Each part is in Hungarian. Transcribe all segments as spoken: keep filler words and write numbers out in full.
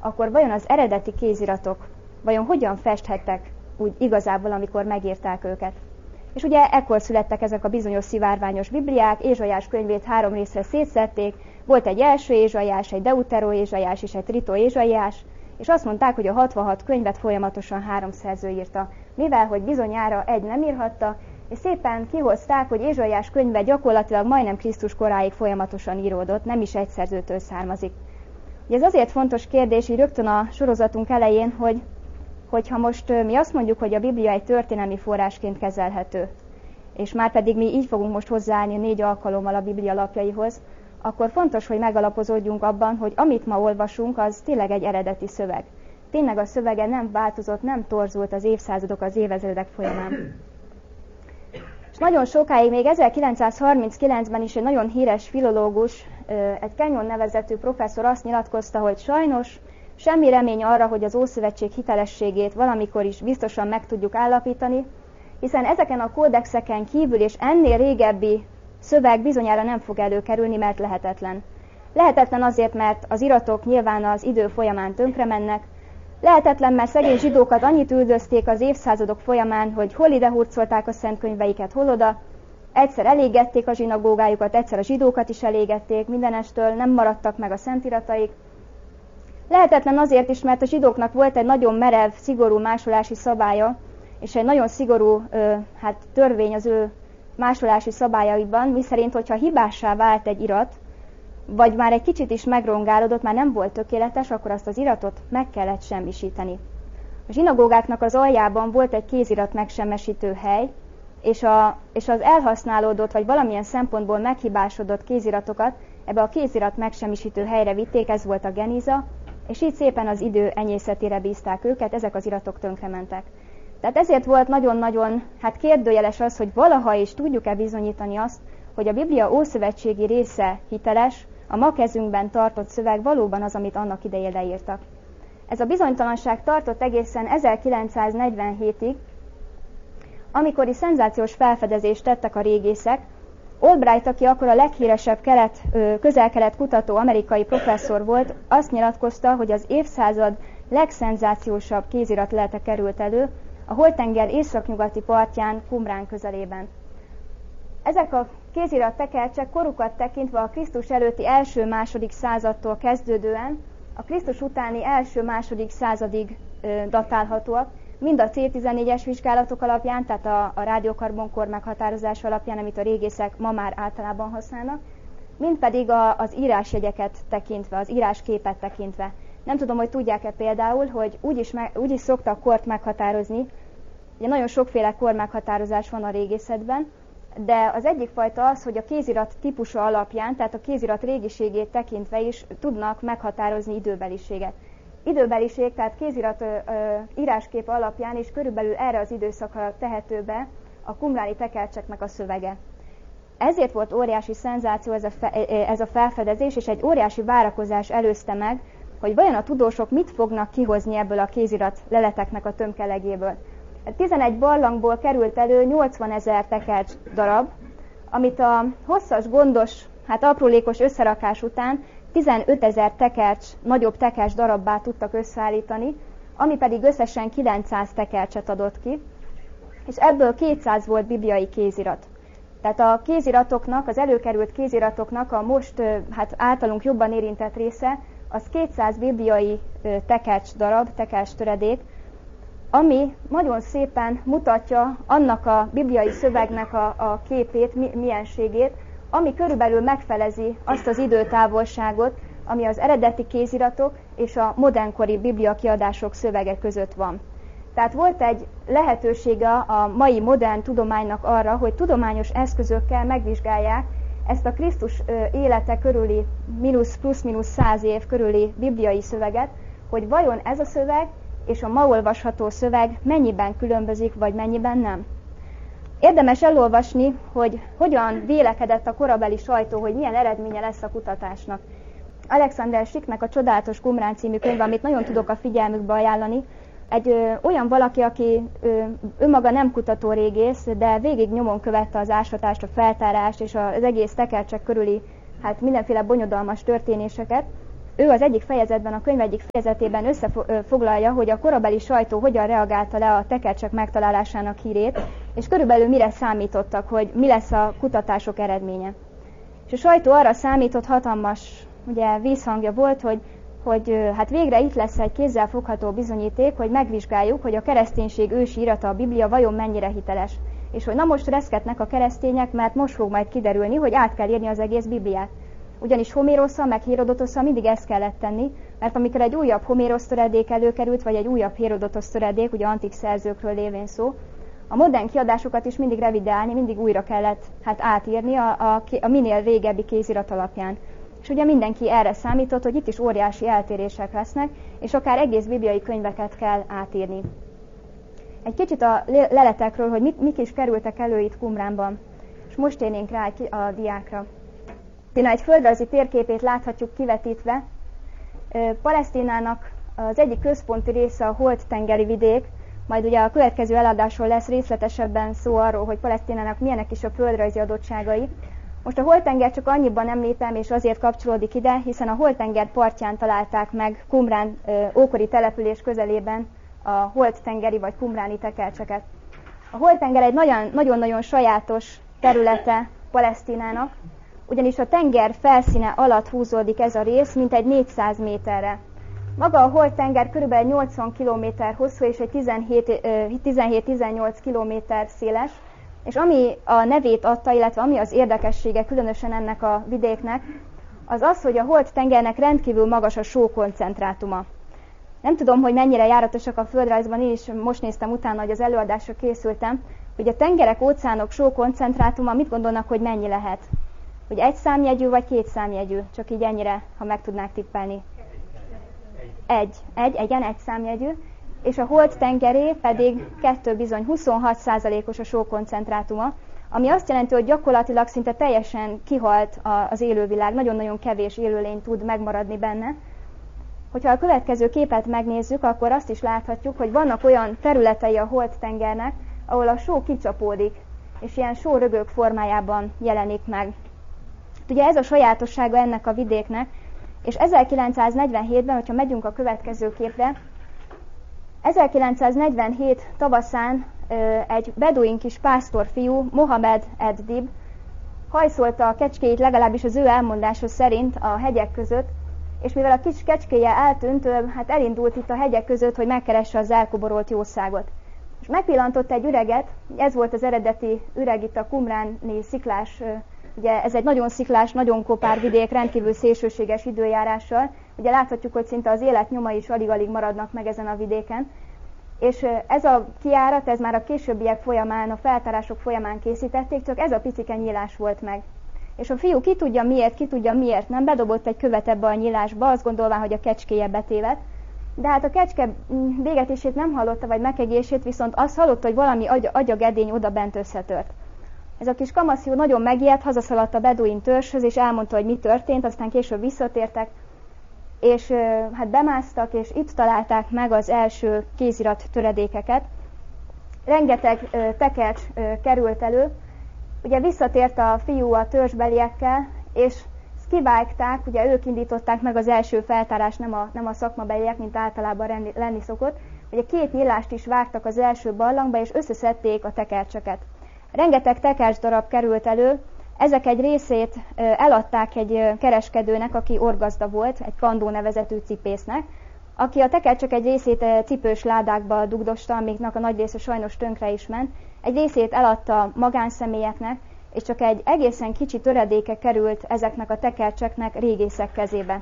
akkor vajon az eredeti kéziratok vajon hogyan festhettek úgy igazából, amikor megírták őket? És ugye ekkor születtek ezek a bizonyos szivárványos bibliák, Ézsaiás könyvét három részre szétszedték, volt egy első Ézsaiás, egy Deuteró Ézsaiás és egy Tritó Ézsaiás, és azt mondták, hogy a hatvanhat könyvet folyamatosan három szerző írta, mivel hogy bizonyára egy nem írhatta, és szépen kihozták, hogy Ézsaiás könyve gyakorlatilag majdnem Krisztus koráig folyamatosan íródott, nem is egy szerzőtől származik. Ugye ez azért fontos kérdés, így rögtön a sorozatunk elején, hogy hogyha most mi azt mondjuk, hogy a Biblia egy történelmi forrásként kezelhető, és már pedig mi így fogunk most hozzáállni négy alkalommal a Biblia lapjaihoz, akkor fontos, hogy megalapozódjunk abban, hogy amit ma olvasunk, az tényleg egy eredeti szöveg. Tényleg a szövege nem változott, nem torzult az évszázadok, az évezredek folyamán. És nagyon sokáig, még ezerkilencszázharminckilencben is egy nagyon híres filológus, egy Kenyon nevezetű professzor azt nyilatkozta, hogy sajnos semmi remény arra, hogy az Ószövetség hitelességét valamikor is biztosan meg tudjuk állapítani, hiszen ezeken a kódexeken kívül és ennél régebbi szöveg bizonyára nem fog előkerülni, mert lehetetlen. Lehetetlen azért, mert az iratok nyilván az idő folyamán tönkre mennek, lehetetlen, mert szegény zsidókat annyit üldözték az évszázadok folyamán, hogy hol ide hurcolták a szentkönyveiket, hol oda, egyszer elégették a zsinagógájukat, egyszer a zsidókat is elégették, mindenestől nem maradtak meg a szentirataik. Lehetetlen azért is, mert a zsidóknak volt egy nagyon merev, szigorú másolási szabálya, és egy nagyon szigorú hát, törvény az ő másolási szabályaiban, miszerint, hogyha hibássá vált egy irat, vagy már egy kicsit is megrongálódott, már nem volt tökéletes, akkor azt az iratot meg kellett semmisíteni. A zsinagógáknak az aljában volt egy kézirat megsemmisítő hely, és, a, és az elhasználódott, vagy valamilyen szempontból meghibásodott kéziratokat ebbe a kézirat megsemmisítő helyre vitték, ez volt a geniza, és így szépen az idő enyészetére bízták őket, ezek az iratok tönkrementek. Tehát ezért volt nagyon-nagyon hát kérdőjeles az, hogy valaha is tudjuk-e bizonyítani azt, hogy a Biblia ószövetségi része hiteles, a ma kezünkben tartott szöveg valóban az, amit annak idején leírtak. Ez a bizonytalanság tartott egészen ezerkilencszáznegyvenhétig, amikor is szenzációs felfedezést tettek a régészek. Albright, aki akkor a leghíresebb kelet, közel-kelet kutató amerikai professzor volt, azt nyilatkozta, hogy az évszázad legszenzációsabb kézirat-lelete került elő a Holt-tenger északnyugati partján, Qumrán közelében. Ezek a kézirat tekercsek korukat tekintve a Krisztus előtti első-második századtól kezdődően a Krisztus utáni első-második századig ö, datálhatóak, mind a cé tizennégyes vizsgálatok alapján, tehát a, a rádiókarbonkor meghatározása alapján, amit a régészek ma már általában használnak, mind pedig a, az írásjegyeket tekintve, az írásképet tekintve. Nem tudom, hogy tudják-e például, hogy úgy is, me, úgy is szoktak kort meghatározni, ugye nagyon sokféle kor meghatározás van a régészetben, de az egyik fajta az, hogy a kézirat típusa alapján, tehát a kézirat régiségét tekintve is tudnak meghatározni időbeliséget. Időbeliség, tehát kézirat ö, ö, íráskép alapján is körülbelül erre az időszakra tehető be a qumráni tekercseknek a szövege. Ezért volt óriási szenzáció ez a, fe, ez a felfedezés, és egy óriási várakozás előzte meg, hogy vajon a tudósok mit fognak kihozni ebből a kézirat leleteknek a tömkelegéből. tizenegy barlangból került elő nyolcvanezer tekercs darab, amit a hosszas, gondos, hát aprólékos összerakás után tizenötezer tekercs, nagyobb tekercs darabbá tudtak összeállítani, ami pedig összesen kilencszáz tekercset adott ki, és ebből kétszáz volt bibliai kézirat. Tehát a kéziratoknak, az előkerült kéziratoknak a most hát általunk jobban érintett része, az kétszáz bibliai tekercs darab, tekercs töredék, ami nagyon szépen mutatja annak a bibliai szövegnek a, a képét, mi, mienségét, ami körülbelül megfelezi azt az időtávolságot, ami az eredeti kéziratok és a modernkori bibliakiadások szövege között van. Tehát volt egy lehetősége a mai modern tudománynak arra, hogy tudományos eszközökkel megvizsgálják ezt a Krisztus élete körüli mínusz, plusz-mínusz száz év körüli bibliai szöveget, hogy vajon ez a szöveg és a ma olvasható szöveg mennyiben különbözik, vagy mennyiben nem. Érdemes elolvasni, hogy hogyan vélekedett a korabeli sajtó, hogy milyen eredménye lesz a kutatásnak. Alexander Schicknek a Csodálatos Qumrán című könyve, amit nagyon tudok a figyelmükbe ajánlani, egy ö, olyan valaki, aki ö, önmaga nem kutatórégész, de végig nyomon követte az ásatást, a feltárást és az egész tekercsek körüli hát mindenféle bonyodalmas történéseket, ő az egyik fejezetben, a könyv egyik fejezetében összefoglalja, hogy a korabeli sajtó hogyan reagálta le a tekercsek megtalálásának hírét, és körülbelül mire számítottak, hogy mi lesz a kutatások eredménye. És a sajtó arra számított, hatalmas ugye, vízhangja volt, hogy, hogy hát végre itt lesz egy kézzelfogható bizonyíték, hogy megvizsgáljuk, hogy a kereszténység ősi irata, a Biblia vajon mennyire hiteles. És hogy na most reszketnek a keresztények, mert most fog majd kiderülni, hogy át kell írni az egész Bibliát. Ugyanis Homérosszal, meg Hérodotosszal mindig ezt kellett tenni, mert amikor egy újabb Homérosz töredék előkerült, vagy egy újabb Hérodotosz töredék, ugye antik szerzőkről lévén szó, a modern kiadásokat is mindig revideálni, mindig újra kellett hát átírni a, a, a minél régebbi kézirat alapján. És ugye mindenki erre számított, hogy itt is óriási eltérések lesznek, és akár egész bibliai könyveket kell átírni. Egy kicsit a leletekről, hogy mik, mik is kerültek elő itt Qumránban. És most térnénk rá a diákra. Egy földrajzi térképét láthatjuk kivetítve. Palesztinának az egyik központi része a Holt-tengeri vidék, majd ugye a következő eladásról lesz részletesebben szó arról, hogy Palesztinának milyenek is a földrajzi adottságai. Most a Holt-tenger csak annyiban említem, és azért kapcsolódik ide, hiszen a Holt-tenger partján találták meg Qumrán ókori település közelében a Holt-tengeri vagy qumráni tekercseket. A Holt-tenger egy nagyon-nagyon sajátos területe Palesztinának, ugyanis a tenger felszíne alatt húzódik ez a rész, mintegy négyszáz méterre. Maga a Holt-tenger kb. nyolcvan kilométer hosszú és egy tizenhét-tizennyolc kilométer széles, és ami a nevét adta, illetve ami az érdekessége különösen ennek a vidéknek, az az, hogy a Holt-tengernek rendkívül magas a sókoncentrátuma. Nem tudom, hogy mennyire járatosak a földrajzban, én is most néztem utána, hogy az előadásra készültem, hogy a tengerek, óceánok sókoncentrátuma mit gondolnak, hogy mennyi lehet? Hogy egy számjegyű vagy két számjegyű? Csak így ennyire, ha meg tudnák tippelni. Egy. Egy, igen, egy számjegyű. És a Holt-tengeré pedig kettő bizony, huszonhat százalékos a sókoncentrátuma, ami azt jelenti, hogy gyakorlatilag szinte teljesen kihalt az élővilág, nagyon-nagyon kevés élőlény tud megmaradni benne. Hogyha a következő képet megnézzük, akkor azt is láthatjuk, hogy vannak olyan területei a Holt-tengernek, ahol a só kicsapódik, és ilyen sórögök formájában jelenik meg. Ugye ez a sajátossága ennek a vidéknek, és ezerkilencszáznegyvenhétben, hogyha megyünk a következő képre, ezerkilencszáznegyvenhét tavaszán egy beduin kis pásztorfiú, Mohamed Eddib, hajszolta a kecskéit legalábbis az ő elmondása szerint a hegyek között, és mivel a kis kecskéje eltűnt, hát elindult itt a hegyek között, hogy megkeresse az elkoborolt jószágot. És megpillantott egy üreget, ez volt az eredeti üreg itt a qumráni sziklás, ugye ez egy nagyon sziklás, nagyon kopár vidék, rendkívül szélsőséges időjárással. Ugye láthatjuk, hogy szinte az élet nyomai is alig-alig maradnak meg ezen a vidéken. És ez a kijárat, ez már a későbbiek folyamán, a feltárások folyamán készítették, csak ez a picike nyílás volt meg. És a fiú ki tudja miért, ki tudja miért nem, bedobott egy követ ebbe a nyílásba, azt gondolván, hogy a kecskéje betévedt. De hát a kecske végetését nem hallotta, vagy megegését, viszont azt hallotta, hogy valami agy- agyagedény oda bent összetört. Ez a kis kamaszfiú nagyon megijedt, hazaszaladt a beduin törzshöz, és elmondta, hogy mi történt, aztán később visszatértek, és hát bemásztak, és itt találták meg az első kézirat töredékeket. Rengeteg tekercs került elő, ugye visszatért a fiú a törzsbeliekkel, és kivágták, ugye ők indították meg az első feltárást, nem a, nem a szakmabeliek, mint általában lenni, lenni szokott. Ugye két nyílást is vágtak az első barlangba, és összeszedték a tekercseket. Rengeteg tekercs darab került elő, ezek egy részét eladták egy kereskedőnek, aki orgazda volt, egy Kandó nevezetű cipésznek, aki a tekercsek egy részét cipős ládákba dugdosta, amiknek a nagy része sajnos tönkre is ment, egy részét eladta magánszemélyeknek, és csak egy egészen kicsi töredéke került ezeknek a tekercseknek régészek kezébe.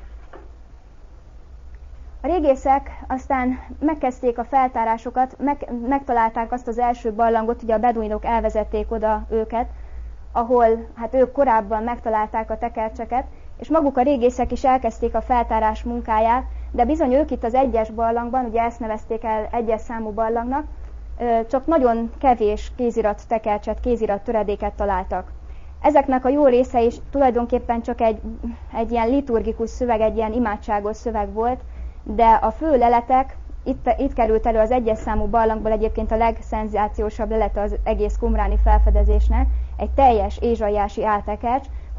A régészek aztán megkezdték a feltárásokat, meg, megtalálták azt az első barlangot, ugye a beduinok elvezették oda őket, ahol hát ők korábban megtalálták a tekercseket, és maguk a régészek is elkezdték a feltárás munkáját, de bizony ők itt az egyes barlangban, ugye ezt nevezték el egyes számú barlangnak, csak nagyon kevés kézirat tekercset, kézirat töredéket találtak. Ezeknek a jó része is tulajdonképpen csak egy, egy ilyen liturgikus szöveg, egy ilyen imádságos szöveg volt, de a fő leletek, itt, itt került elő az egyes számú barlangból egyébként a legszenzációsabb lelete az egész qumráni felfedezésnek, egy teljes ézsaiási áltekercs,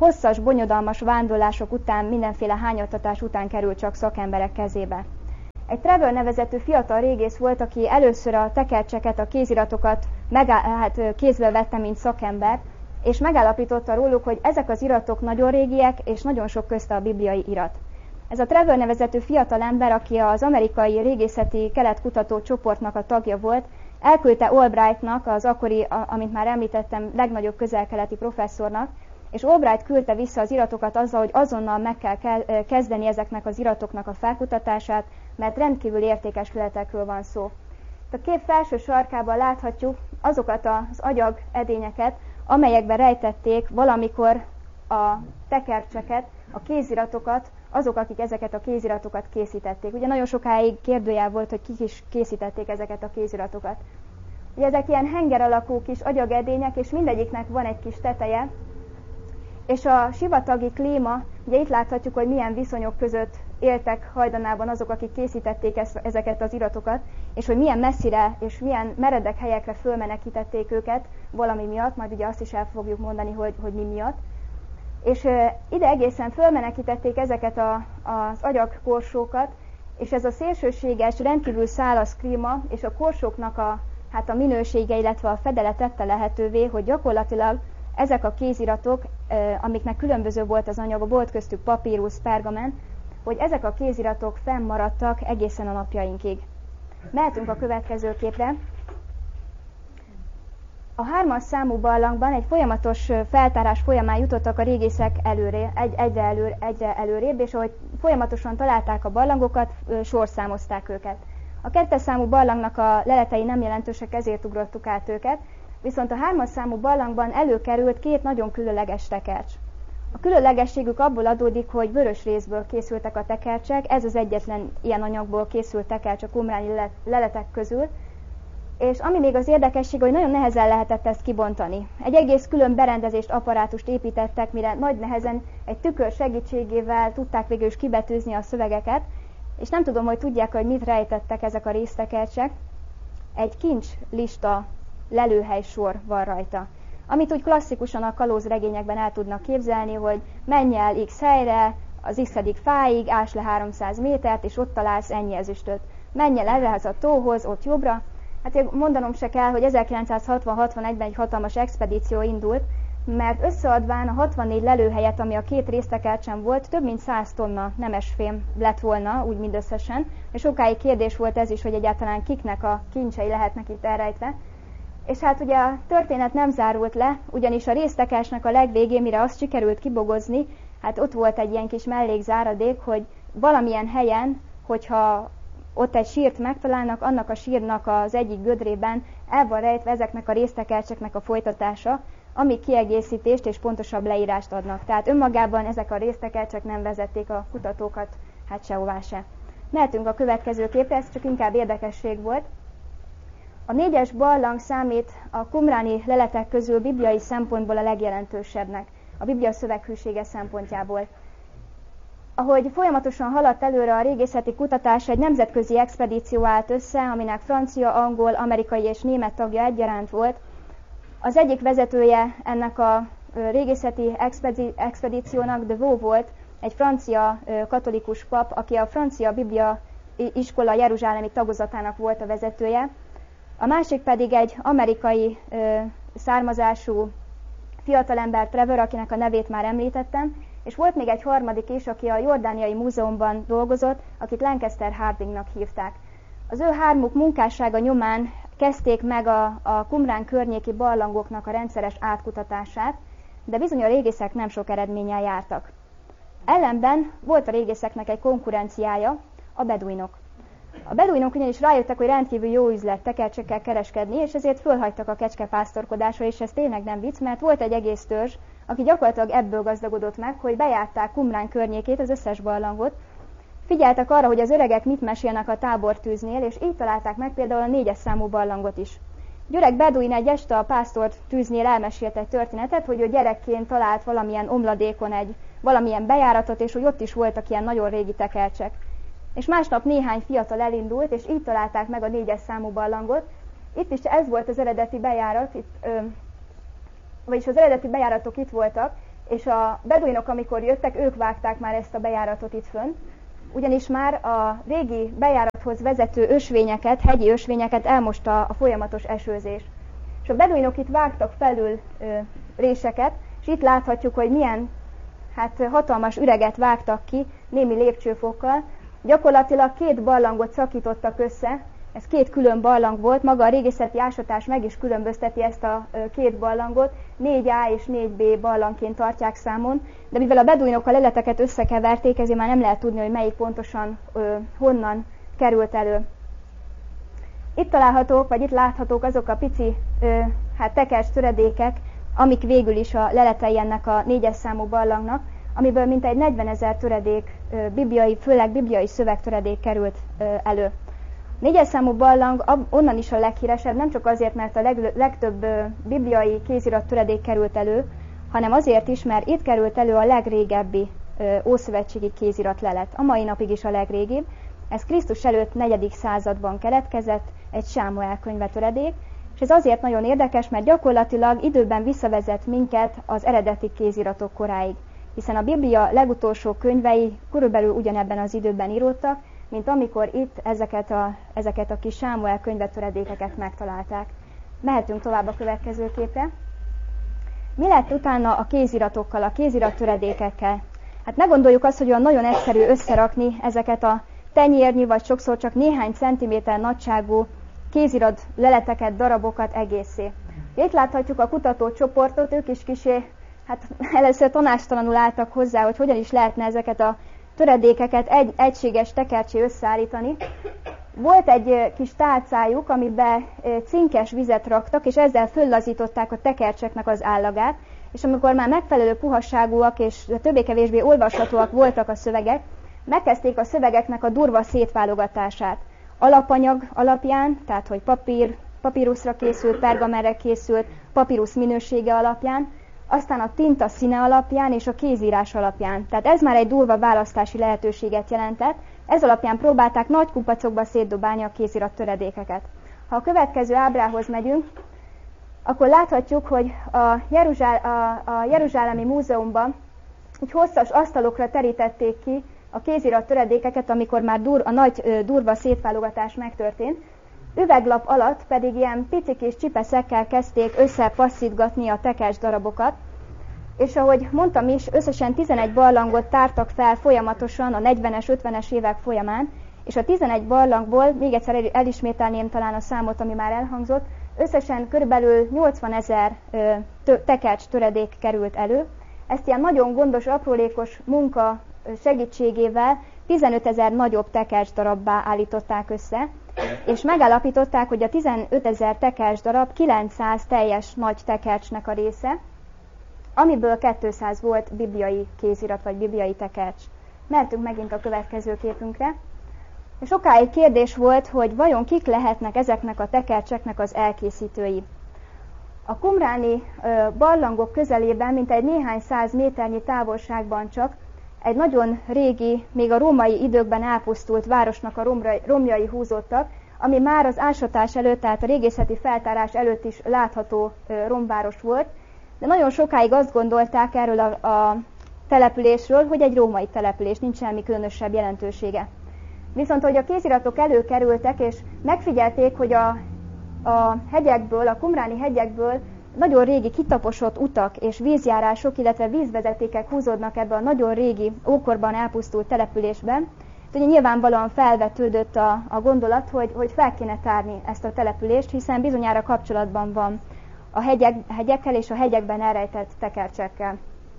hosszas, bonyodalmas vándorlások után, mindenféle hányattatás után került csak szakemberek kezébe. Egy Trevor nevezetű fiatal régész volt, aki először a tekercseket, a kéziratokat megáll, hát kézbe vette, mint szakember, és megállapította róluk, hogy ezek az iratok nagyon régiek, és nagyon sok közte a bibliai irat. Ez a Trevor nevezetű fiatal ember, aki az amerikai régészeti keletkutató csoportnak a tagja volt, elküldte Albrightnak, az akkori, amit már említettem, legnagyobb közel-keleti professzornak, és Albright küldte vissza az iratokat azzal, hogy azonnal meg kell kezdeni ezeknek az iratoknak a felkutatását, mert rendkívül értékes leletekről van szó. A kép felső sarkában láthatjuk azokat az agyag edényeket, amelyekben rejtették valamikor a tekercseket, a kéziratokat, azok, akik ezeket a kéziratokat készítették. Ugye nagyon sokáig kérdőjel volt, hogy kik is készítették ezeket a kéziratokat. Ugye ezek ilyen henger alakú kis agyagedények, és mindegyiknek van egy kis teteje, és a sivatagi klíma, ugye itt láthatjuk, hogy milyen viszonyok között éltek hajdanában azok, akik készítették ezt, ezeket az iratokat, és hogy milyen messzire és milyen meredek helyekre fölmenekítették őket valami miatt, majd ugye azt is el fogjuk mondani, hogy, hogy mi miatt. És ide egészen fölmenekítették ezeket a, az agyagkorsókat, és ez a szélsőséges, rendkívül száraz klíma, és a korsóknak a, hát a minősége, illetve a fedele tette lehetővé, hogy gyakorlatilag ezek a kéziratok, amiknek különböző volt az anyaga, volt köztük papírus, pergamen, hogy ezek a kéziratok fennmaradtak egészen a napjainkig. Mehetünk a következő képre. A hármas számú barlangban egy folyamatos feltárás folyamán jutottak a régészek előre, egy, egyre, elő, egyre előrébb, és ahogy folyamatosan találták a barlangokat, sorszámozták őket. A kettes számú barlangnak a leletei nem jelentősek, ezért ugrottuk át őket, viszont a hármas számú barlangban előkerült két nagyon különleges tekercs. A különlegességük abból adódik, hogy vörös rézből készültek a tekercsek, ez az egyetlen ilyen anyagból készült tekercs a qumráni leletek közül, és ami még az érdekesség, hogy nagyon nehezen lehetett ezt kibontani. Egy egész külön berendezést, apparátust építettek, mire nagy nehezen egy tükör segítségével tudták végül is kibetűzni a szövegeket, és nem tudom, hogy tudják, hogy mit rejtettek ezek a résztekercsek. Egy kincslista lelőhely sor van rajta, amit úgy klasszikusan a kalózregényekben el tudnak képzelni, hogy menj el X helyre, az X-edik fáig, ás le háromszáz métert, és ott találsz ennyi ezüstöt. Menj el errehez a tóhoz, ott jobbra. Hát mondanom se kell, hogy ezerkilencszázhatvan-hatvanegyben egy hatalmas expedíció indult, mert összeadván a hatvannégy lelőhelyet, ami a két résztekercsen volt, több mint száz tonna nemesfém lett volna, úgy mindösszesen, és sokáig kérdés volt ez is, hogy egyáltalán kiknek a kincsei lehetnek itt elrejtve. És hát ugye a történet nem zárult le, ugyanis a résztekercsnek a legvégén, mire azt sikerült kibogozni, hát ott volt egy ilyen kis mellékzáradék, hogy valamilyen helyen, hogyha ott egy sírt megtalálnak, annak a sírnak az egyik gödrében el van rejtve ezeknek a résztekercseknek a folytatása, amik kiegészítést és pontosabb leírást adnak. Tehát önmagában ezek a résztekercsek nem vezették a kutatókat hát sehová se. Mehetünk a következő képre, ez csak inkább érdekesség volt. A négyes barlang számít a qumráni leletek közül bibliai szempontból a legjelentősebbnek, a biblia szöveghűsége szempontjából. Ahogy folyamatosan haladt előre a régészeti kutatás, egy nemzetközi expedíció állt össze, aminek francia, angol, amerikai és német tagja egyaránt volt. Az egyik vezetője ennek a régészeti expedíciónak de Vaux volt, egy francia katolikus pap, aki a francia biblia iskola jeruzsálemi tagozatának volt a vezetője. A másik pedig egy amerikai származású fiatalember, Trevor, akinek a nevét már említettem, és volt még egy harmadik is, aki a Jordániai Múzeumban dolgozott, akit Lancaster Hardingnak hívták. Az ő hármuk munkássága nyomán kezdték meg a, a Qumrán környéki barlangoknak a rendszeres átkutatását, de bizony a régészek nem sok eredménnyel jártak. Ellenben volt a régészeknek egy konkurenciája, a beduinok. A beduinok ugyanis rájöttek, hogy rendkívül jó üzlet tekercsekkel kereskedni, és ezért fölhagytak a kecskepásztorkodásra, és ez tényleg nem vicc, mert volt egy egész törzs, aki gyakorlatilag ebből gazdagodott meg, hogy bejárták Qumrán környékét, az összes barlangot, figyeltek arra, hogy az öregek mit mesélnek a tábortűznél, és így találták meg például a négyes számú barlangot is. Egy öreg beduin egy este a pásztort tűznél elmesélt egy történetet, hogy ő gyerekként talált valamilyen omladékon egy valamilyen bejáratot, és hogy ott is voltak ilyen nagyon régi tekercsek. És másnap néhány fiatal elindult, és így találták meg a négyes számú barlangot. Itt is ez volt az eredeti bejárat, itt, ö, vagyis az eredeti bejáratok itt voltak, és a beduinok, amikor jöttek, ők vágták már ezt a bejáratot itt fönn, ugyanis már a régi bejárathoz vezető ösvényeket, hegyi ösvényeket elmosta a folyamatos esőzés. És a beduinok itt vágtak felül ö, réseket, és itt láthatjuk, hogy milyen hát, hatalmas üreget vágtak ki némi lépcsőfokkal. Gyakorlatilag két barlangot szakítottak össze, ez két külön barlang volt, maga a régészeti ásatás meg is különbözteti ezt a két barlangot, négy á és négy bé barlangként tartják számon, de mivel a beduinok a leleteket összekeverték, ezért már nem lehet tudni, hogy melyik pontosan ö, honnan került elő. Itt találhatók, vagy itt láthatók azok a pici ö, hát tekercs töredékek, amik végül is a leletei ennek a négyes számú barlangnak, amiből mintegy negyvenezer töredék, ö, bibliai, főleg bibliai szövegtöredék került ö, elő. Négyes számú barlang onnan is a leghíresebb, nem csak azért, mert a leg, legtöbb ö, bibliai kézirat töredék került elő, hanem azért is, mert itt került elő a legrégebbi ö, ószövetségi kézirat lelet, a mai napig is a legrégibb. Ez Krisztus előtt negyedik században keletkezett, egy Sámuel könyve töredék, és ez azért nagyon érdekes, mert gyakorlatilag időben visszavezet minket az eredeti kéziratok koráig, hiszen a Biblia legutolsó könyvei körülbelül ugyanebben az időben íródtak, mint amikor itt ezeket a, ezeket a kis Sámuel könyvetöredékeket megtalálták. Mehetünk tovább a következő képre. Mi lett utána a kéziratokkal, a kézirattöredékekkel? Hát ne gondoljuk azt, hogy olyan nagyon egyszerű összerakni ezeket a tenyérnyi, vagy sokszor csak néhány centiméter nagyságú kézirat leleteket, darabokat egészé. Itt láthatjuk a kutatócsoportot, ők is kisé, hát először tanástalanul álltak hozzá, hogy hogyan is lehetne ezeket a töredékeket egy egységes tekercsé összeállítani. Volt egy kis tálcájuk, amiben cinkes vizet raktak, és ezzel föllazították a tekercseknek az állagát, és amikor már megfelelő puhasságúak és többé-kevésbé olvashatóak voltak a szövegek, megkezdték a szövegeknek a durva szétválogatását. Alapanyag alapján, tehát hogy papír, papíruszra készült, pergamenre készült, papírusz minősége alapján, aztán a tinta színe alapján és a kézírás alapján. Tehát ez már egy durva választási lehetőséget jelentett, ez alapján próbálták nagy kupacokba szétdobálni a kézirat töredékeket. Ha a következő ábrához megyünk, akkor láthatjuk, hogy a, Jeruzsál, a, a Jeruzsálemi Múzeumban így hosszas asztalokra terítették ki a kézirat töredékeket, amikor már dur, a nagy durva szétválogatás megtörtént. Üveglap alatt pedig ilyen pici kis csipeszekkel kezdték összepasszítgatni a tekercs darabokat, és ahogy mondtam is, összesen tizenegy barlangot tártak fel folyamatosan a negyvenes, ötvenes évek folyamán, és a tizenegy barlangból, még egyszer elismételném talán a számot, ami már elhangzott, összesen körülbelül nyolcvanezer tekercs töredék került elő. Ezt ilyen nagyon gondos, aprólékos munka segítségével tizenötezer nagyobb tekercs darabbá állították össze, és megállapították, hogy a tizenötezer tekercs darab kilencszáz teljes nagy tekercsnek a része, amiből kétszáz volt bibliai kézirat vagy bibliai tekercs. Mehetünk megint a következő képünkre. Sokáig kérdés volt, hogy vajon kik lehetnek ezeknek a tekercseknek az elkészítői. A qumráni barlangok közelében, mint egy néhány száz méternyi távolságban csak, egy nagyon régi, még a római időkben elpusztult városnak a romjai húzódtak, ami már az ásatás előtt, tehát a régészeti feltárás előtt is látható romváros volt, de nagyon sokáig azt gondolták erről a, a településről, hogy egy római település, nincs semmi különösebb jelentősége. Viszont, hogy a kéziratok előkerültek, és megfigyelték, hogy a, a hegyekből, a qumráni hegyekből nagyon régi kitaposott utak és vízjárások, illetve vízvezetékek húzódnak ebbe a nagyon régi, ókorban elpusztult településben. Ugye nyilvánvalóan felvetődött a, a gondolat, hogy, hogy fel kéne tárni ezt a települést, hiszen bizonyára kapcsolatban van a hegyek, hegyekkel és a hegyekben elrejtett tekercsekkel.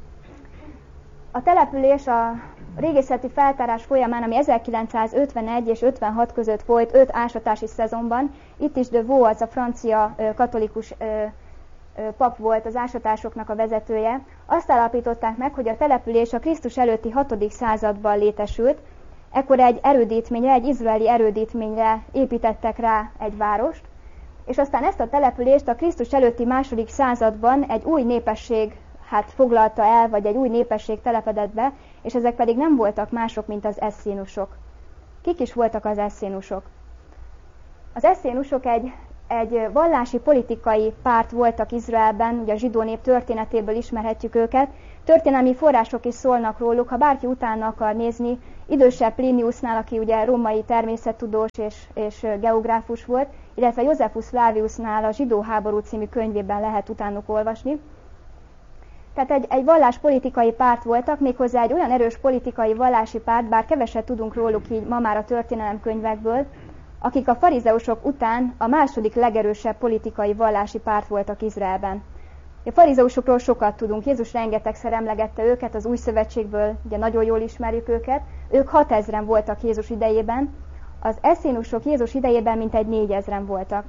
A település a régészeti feltárás folyamán, ami ezerkilencszázötvenegy és ötvenhat között folyt öt ásatási szezonban, itt is de Vaux, az a francia katolikus pap volt az ásatásoknak a vezetője, azt állapították meg, hogy a település a Krisztus előtti hatodik században létesült, ekkor egy erődítményre, egy izraeli erődítményre építettek rá egy várost, és aztán ezt a települést a Krisztus előtti második században egy új népesség hát foglalta el, vagy egy új népesség telepedett be, és ezek pedig nem voltak mások, mint az eszénusok. Kik is voltak az eszénusok? Az eszénusok egy, egy vallási politikai párt voltak Izraelben, ugye a zsidó nép történetéből ismerhetjük őket, Történelmi források is szólnak róluk, ha bárki utána akar nézni, idősebb Pliniusnál, aki ugye római természettudós és, és geográfus volt, illetve Josephus Flaviusnál a Zsidó háború című könyvében lehet utánuk olvasni. Tehát egy, egy valláspolitikai párt voltak, méghozzá egy olyan erős politikai vallási párt, bár keveset tudunk róluk így ma már a történelemkönyvekből, akik a farizeusok után a második legerősebb politikai vallási párt voltak Izraelben. A farizeusokról sokat tudunk, Jézus rengetegszer emlegette őket, az Új Szövetségből ugye nagyon jól ismerjük őket, ők hatezren voltak Jézus idejében, az eszénusok Jézus idejében mintegy négyezren voltak.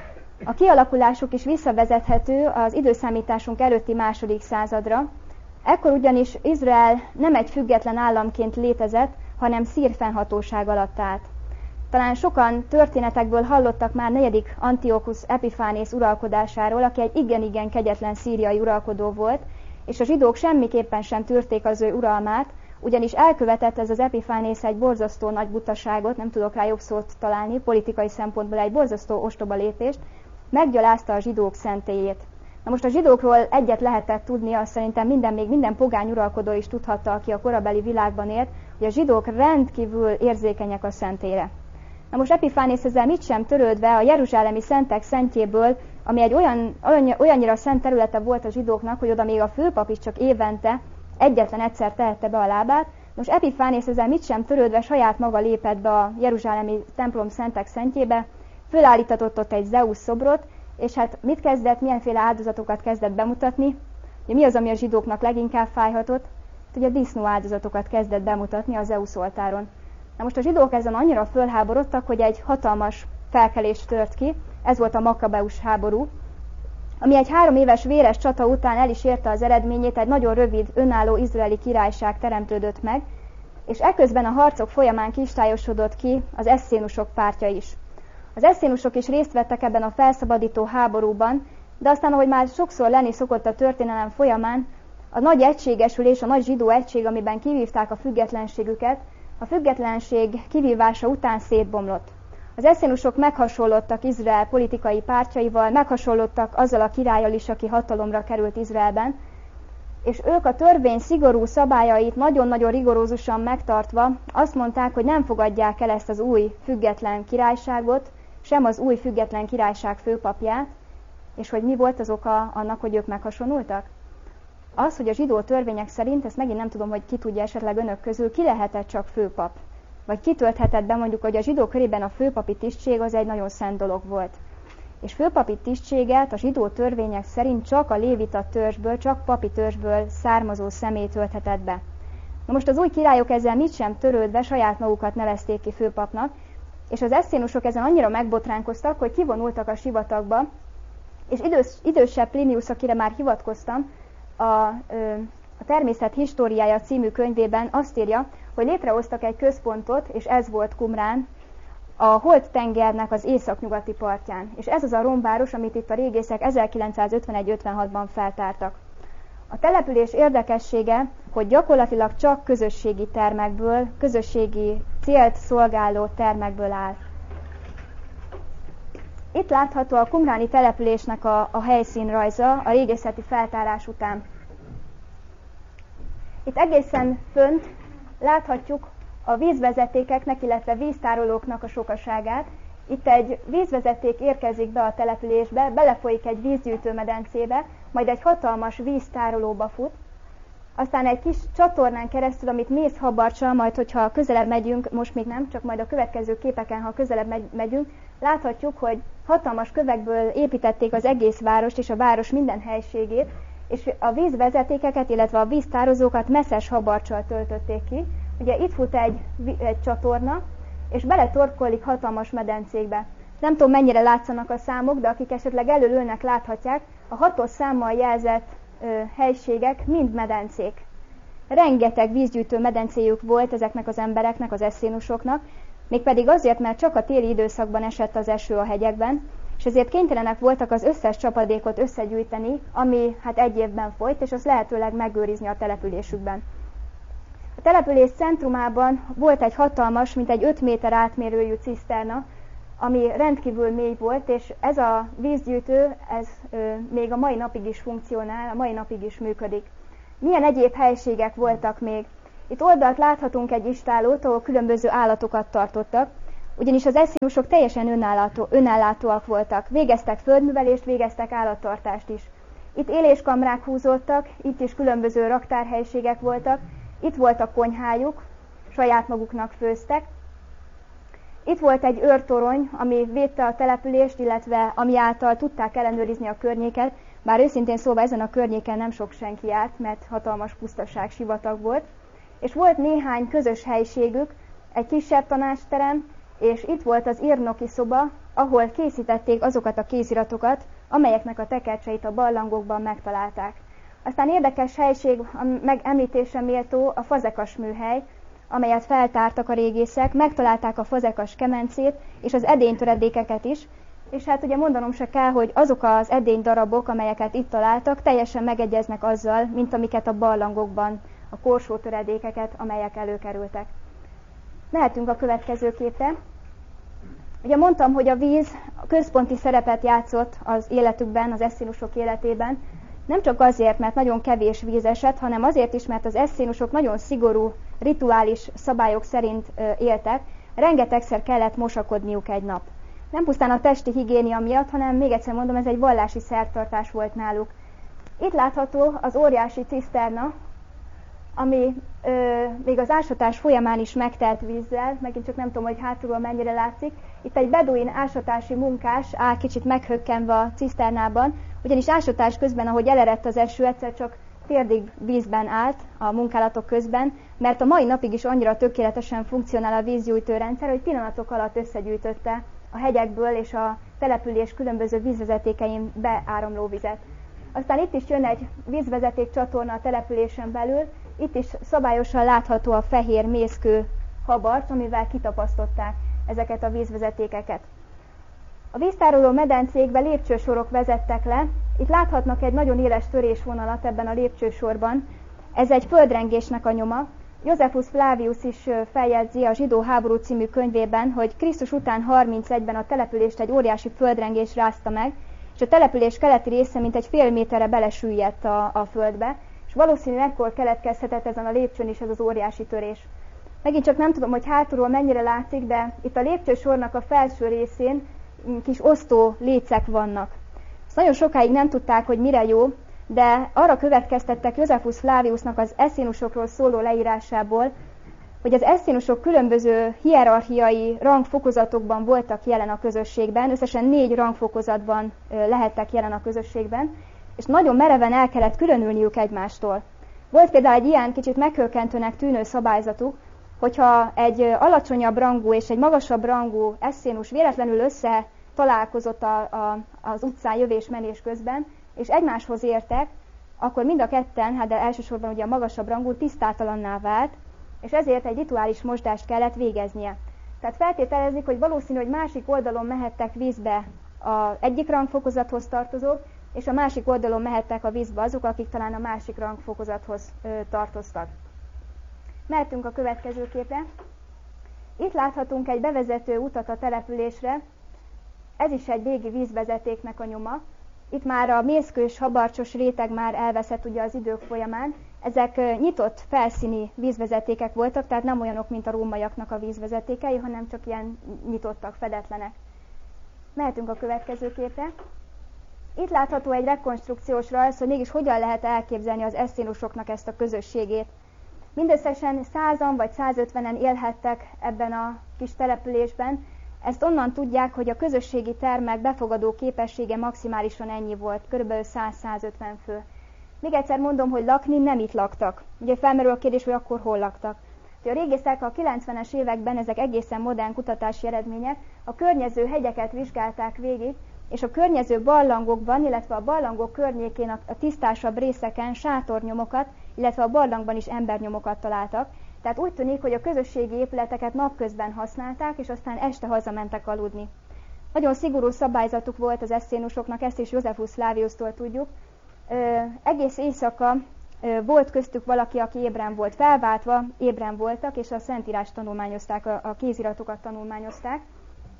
A kialakulásuk is visszavezethető az időszámításunk előtti második századra, ekkor ugyanis Izrael nem egy független államként létezett, hanem szír fennhatóság alatt állt. Talán sokan történetekből hallottak már negyedik Antiochus Epiphánész uralkodásáról, aki egy igen-igen kegyetlen szíriai uralkodó volt, és a zsidók semmiképpen sem tűrték az ő uralmát, ugyanis elkövetett ez az Epiphánész egy borzasztó nagy butaságot, nem tudok rá jobb szót találni, politikai szempontból egy borzasztó ostoba lépést, meggyalázta a zsidók szentélyét. Na most a zsidókról egyet lehetett tudni, azt szerintem minden, még minden pogány uralkodó is tudhatta, aki a korabeli világban élt, hogy a zsidók rendkívül érzékenyek a szentélyre. Na most Epiphánész ezzel mit sem törődve a jeruzsálemi szentek szentjéből, ami egy olyan, olyan, olyannyira szent területe volt a zsidóknak, hogy oda még a főpap is csak évente egyetlen egyszer tehette be a lábát. Most Epiphánész ezzel mit sem törődve saját maga lépett be a jeruzsálemi templom szentek szentjébe, fölállítatott ott egy Zeusz szobrot, és hát mit kezdett, milyenféle áldozatokat kezdett bemutatni? Ugye mi az, ami a zsidóknak leginkább fájhatott? Ugye a disznó áldozatokat kezdett bemutatni a Zeusz oltáron. Na most a zsidók ezen annyira fölháborodtak, hogy egy hatalmas felkelés tört ki, ez volt a Makkabeus háború, ami egy három éves véres csata után el is érte az eredményét, egy nagyon rövid, önálló izraeli királyság teremtődött meg, és eközben a harcok folyamán kistályosodott ki az eszénusok pártja is. Az eszénusok is részt vettek ebben a felszabadító háborúban, de aztán, ahogy már sokszor lenni szokott a történelem folyamán, a nagy egységesülés, a nagy zsidó egység, amiben kivívták a függetlenségüket, a függetlenség kivívása után szétbomlott. Az eszénusok meghasonlottak Izrael politikai pártjaival, meghasonlottak azzal a királlyal is, aki hatalomra került Izraelben, és ők a törvény szigorú szabályait nagyon-nagyon rigorózusan megtartva azt mondták, hogy nem fogadják el ezt az új független királyságot, sem az új független királyság főpapját, és hogy mi volt az oka annak, hogy ők meghasonultak? Az, hogy a zsidó törvények szerint, ezt megint nem tudom, hogy ki tudja esetleg önök közül, ki lehetett csak főpap. Vagy ki tölthetett be mondjuk, hogy a zsidó körében a főpapi tisztség az egy nagyon szent dolog volt. És főpapi tisztséget a zsidó törvények szerint csak a lévita törzsből, csak papi törzsből származó személy tölthetett be. Na most az új királyok ezzel mit sem törődve saját magukat nevezték ki főpapnak, és az eszénusok ezen annyira megbotránkoztak, hogy kivonultak a sivatagba, és idős, idősebb Plinius, akire már hivatkoztam, a, a Természet históriája című könyvében azt írja, hogy létrehoztak egy központot, és ez volt Qumrán, a Holt-tengernek az északnyugati partján. És ez az a romváros, amit itt a régészek ezerkilencszázötvenegy ötvenhatban feltártak. A település érdekessége, hogy gyakorlatilag csak közösségi termekből, közösségi célt szolgáló termekből áll. Itt látható a qumráni településnek a, a helyszínrajza a régészeti feltárás után. Itt egészen fönt láthatjuk a vízvezetékeknek, illetve víztárolóknak a sokaságát. Itt egy vízvezeték érkezik be a településbe, belefolyik egy vízgyűjtőmedencébe, majd egy hatalmas víztárolóba fut, aztán egy kis csatornán keresztül, amit mészhabarcsal, majd hogyha közelebb megyünk, most még nem, csak majd a következő képeken, ha közelebb megyünk, láthatjuk, hogy hatalmas kövekből építették az egész várost és a város minden helységét, és a vízvezetékeket, illetve a víztározókat messzes habarcsal töltötték ki. Ugye itt fut egy, egy csatorna, és beletorkollik hatalmas medencékbe. Nem tudom, mennyire látszanak a számok, de akik esetleg elől láthatják, a hatos számmal jelzett ö, helységek mind medencék. Rengeteg vízgyűjtő medencéjük volt ezeknek az embereknek, az eszénusoknak, mégpedig azért, mert csak a téli időszakban esett az eső a hegyekben, és ezért kénytelenek voltak az összes csapadékot összegyűjteni, ami hát egy évben folyt, és azt lehetőleg megőrizni a településükben. A település centrumában volt egy hatalmas, mint egy öt méter átmérőjű ciszterna, ami rendkívül mély volt, és ez a vízgyűjtő, ez ö, még a mai napig is funkcionál, a mai napig is működik. Milyen egyéb helységek voltak még? Itt oldalt láthatunk egy istállót, ahol különböző állatokat tartottak, ugyanis az eszénusok teljesen önállátó, önellátóak voltak. Végeztek földművelést, végeztek állattartást is. Itt éléskamrák húzódtak, itt is különböző raktárhelyiségek voltak, itt volt a konyhájuk, saját maguknak főztek. Itt volt egy őrtorony, ami védte a települést, illetve ami által tudták ellenőrizni a környéket, bár őszintén szóval ezen a környéken nem sok senki járt, mert hatalmas pusztaság, sivatag volt. És volt néhány közös helyiségük, egy kisebb tanácsterem, és itt volt az írnoki szoba, ahol készítették azokat a kéziratokat, amelyeknek a tekercseit a barlangokban megtalálták. Aztán érdekes helység, megemlítésre méltó a fazekas műhely, amelyet feltártak a régészek, megtalálták a fazekas kemencét és az edénytöredékeket is, és hát ugye mondanom se kell, hogy azok az edénydarabok, amelyeket itt találtak, teljesen megegyeznek azzal, mint amiket a barlangokban, a korsótöredékeket, amelyek előkerültek. Mehetünk a következő képre. Ugye mondtam, hogy a víz központi szerepet játszott az életükben, az eszénusok életében, nem csak azért, mert nagyon kevés víz esett, hanem azért is, mert az eszénusok nagyon szigorú, rituális szabályok szerint éltek, rengetegszer kellett mosakodniuk egy nap. Nem pusztán a testi higiénia miatt, hanem még egyszer mondom, ez egy vallási szertartás volt náluk. Itt látható az óriási ciszterna, ami ö, még az ásatás folyamán is megtelt vízzel, megint csak nem tudom, hogy hátulról mennyire látszik. Itt egy beduin ásatási munkás áll kicsit meghökkenve a ciszternában, ugyanis ásatás közben, ahogy elerett az eső, egyszer csak térdig vízben állt a munkálatok közben, mert a mai napig is annyira tökéletesen funkcionál a vízgyújtó rendszer, hogy pillanatok alatt összegyűjtötte a hegyekből és a település különböző vízvezetékein beáramló vizet. Aztán itt is jön egy vízvezeték csatorna a településen belül, itt is szabályosan látható a fehér mészkő habarc, amivel kitapasztották ezeket a vízvezetékeket. A víztároló medencékbe lépcsősorok vezettek le, itt láthatnak egy nagyon éles törésvonalat ebben a lépcsősorban, ez egy földrengésnek a nyoma. Josephus Flavius is feljegyzi a Zsidó háború című könyvében, hogy Krisztus után harmincegyben a települést egy óriási földrengés rázta meg, és a település keleti része mint egy fél méterre belesüllyedt a, a földbe, és valószínűleg ekkor keletkezhetett ezen a lépcsőn is ez az óriási törés. Megint csak nem tudom, hogy hátulról mennyire látszik, de itt a lépcsősornak a felső részén kis osztó lécek vannak. Ezt nagyon sokáig nem tudták, hogy mire jó, de arra következtettek Josephus Flaviusnak az eszénusokról szóló leírásából, hogy az eszénusok különböző hierarchiai rangfokozatokban voltak jelen a közösségben, összesen négy rangfokozatban lehettek jelen a közösségben, és nagyon mereven el kellett különülniük egymástól. Volt például egy ilyen kicsit meghökkentőnek tűnő szabályzatuk, hogyha egy alacsonyabb rangú és egy magasabb rangú eszénus véletlenül össze találkozott a, a, az utcán jövés-menés közben, és egymáshoz értek, akkor mind a ketten, hát de elsősorban ugye a magasabb rangú tisztátalanná vált, és ezért egy rituális mosdást kellett végeznie. Tehát feltételezik, hogy valószínű, hogy másik oldalon mehettek vízbe az egyik rangfokozathoz tartozók, és a másik oldalon mehettek a vízbe azok, akik talán a másik rangfokozathoz ö, tartoztak. Mehetünk a következő képre. Itt láthatunk egy bevezető utat a településre, ez is egy régi vízvezetéknek a nyoma. Itt már a mészkős, habarcsos réteg már elveszett ugye az idők folyamán. Ezek nyitott felszíni vízvezetékek voltak, tehát nem olyanok, mint a rómaiaknak a vízvezetékei, hanem csak ilyen nyitottak, fedetlenek. Mehetünk a következő képre. Itt látható egy rekonstrukciós rajz, hogy mégis hogyan lehet elképzelni az eszénusoknak ezt a közösségét. Mindösszesen százan vagy százötvenen élhettek ebben a kis településben. Ezt onnan tudják, hogy a közösségi termek befogadó képessége maximálisan ennyi volt, kb. száz-százötven fő. Még egyszer mondom, hogy lakni nem itt laktak. Ugye felmerül a kérdés, hogy akkor hol laktak. A régészek a kilencvenes években, ezek egészen modern kutatási eredmények, a környező hegyeket vizsgálták végig, és a környező barlangokban, illetve a barlangok környékén a tisztásabb részeken sátornyomokat, illetve a barlangban is embernyomokat találtak. Tehát úgy tűnik, hogy a közösségi épületeket napközben használták, és aztán este hazamentek aludni. Nagyon szigorú szabályzatuk volt az eszénusoknak, ezt is Josephus Flaviustól tudjuk. Ö, egész éjszaka ö, volt köztük valaki, aki ébren volt, felváltva ébren voltak, és a Szentírást tanulmányozták, a, a kéziratokat tanulmányozták.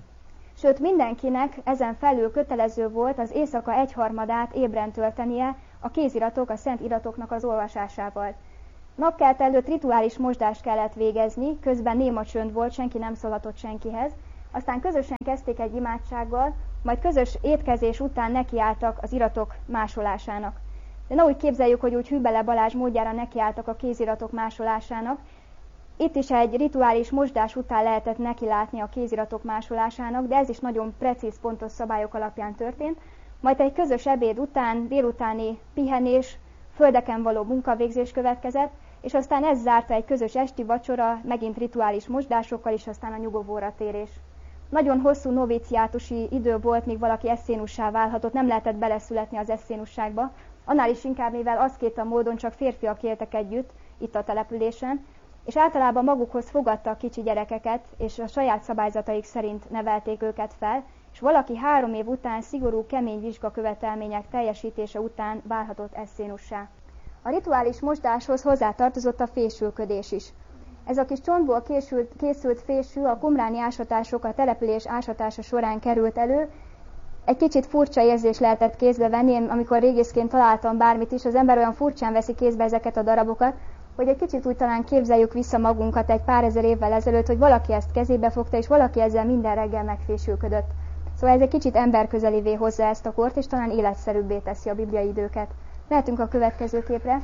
Sőt, mindenkinek ezen felül kötelező volt az éjszaka egyharmadát ébren töltenie a kéziratok, a szent iratoknak az olvasásával. Napkelt előtt rituális mosdást kellett végezni, közben néma csönd volt, senki nem szólhatott senkihez, aztán közösen kezdték egy imádsággal, majd közös étkezés után nekiálltak az iratok másolásának. De ne úgy képzeljük, hogy úgy Hübele Balázs módjára nekiálltak a kéziratok másolásának. Itt is egy rituális mosdás után lehetett nekilátni a kéziratok másolásának, de ez is nagyon precíz, pontos szabályok alapján történt. Majd egy közös ebéd után délutáni pihenés, földeken való munkavégzés következett, és aztán ez zárta egy közös esti vacsora, megint rituális mosdásokkal, és aztán a nyugovóra térés. Nagyon hosszú noviciátusi idő volt, míg valaki eszénussá válhatott, nem lehetett beleszületni az eszénusságba, annál is inkább, mivel aszkéta módon csak férfiak éltek együtt itt a településen, és általában magukhoz fogadtak kicsi gyerekeket, és a saját szabályzataik szerint nevelték őket fel, és valaki három év után szigorú, kemény vizsgakövetelmények teljesítése után válhatott eszénussá. A rituális mosdáshoz hozzátartozott a fésülködés is. Ez a kis csontból készült, készült fésű a qumráni ásatások, a település ásatása során került elő. Egy kicsit furcsa érzés lehetett kézbe venni, én, amikor régészként találtam bármit is, az ember olyan furcsán veszi kézbe ezeket a darabokat, hogy egy kicsit úgy talán képzeljük vissza magunkat egy pár ezer évvel ezelőtt, hogy valaki ezt kezébe fogta, és valaki ezzel minden reggel megfésülködött. Szóval ez egy kicsit emberközelivé hozza ezt a kort, és talán életszerűbbé teszi a bibliai időket. Mehetünk a következő képre.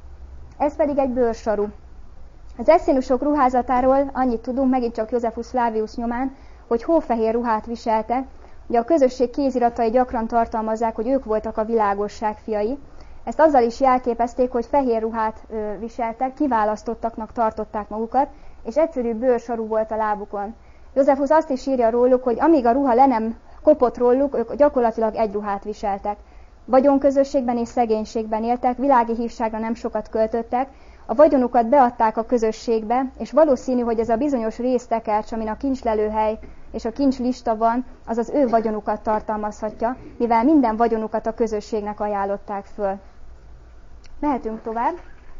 Ez pedig egy bőrsaru. Az eszénusok ruházatáról annyit tudunk, megint csak Josephus Flavius nyomán, hogy hófehér ruhát viseltek. Ugye a közösség kéziratai gyakran tartalmazzák, hogy ők voltak a világosság fiai. Ezt azzal is jelképezték, hogy fehér ruhát ö, viseltek, kiválasztottaknak tartották magukat, és egyszerű bőrsaru volt a lábukon. Josephus azt is írja róluk, hogy amíg a ruha le nem kopott róluk, ők gyakorlatilag egy ruhát viseltek. Vagyonközösségben és szegénységben éltek, világi hívságra nem sokat költöttek, a vagyonukat beadták a közösségbe, és valószínű, hogy ez a bizonyos résztekercs, amin a kincslelőhely és a kincslista van, az az ő vagyonukat tartalmazhatja, mivel minden vagyonukat a közösségnek ajánlották föl. Mehetünk tovább.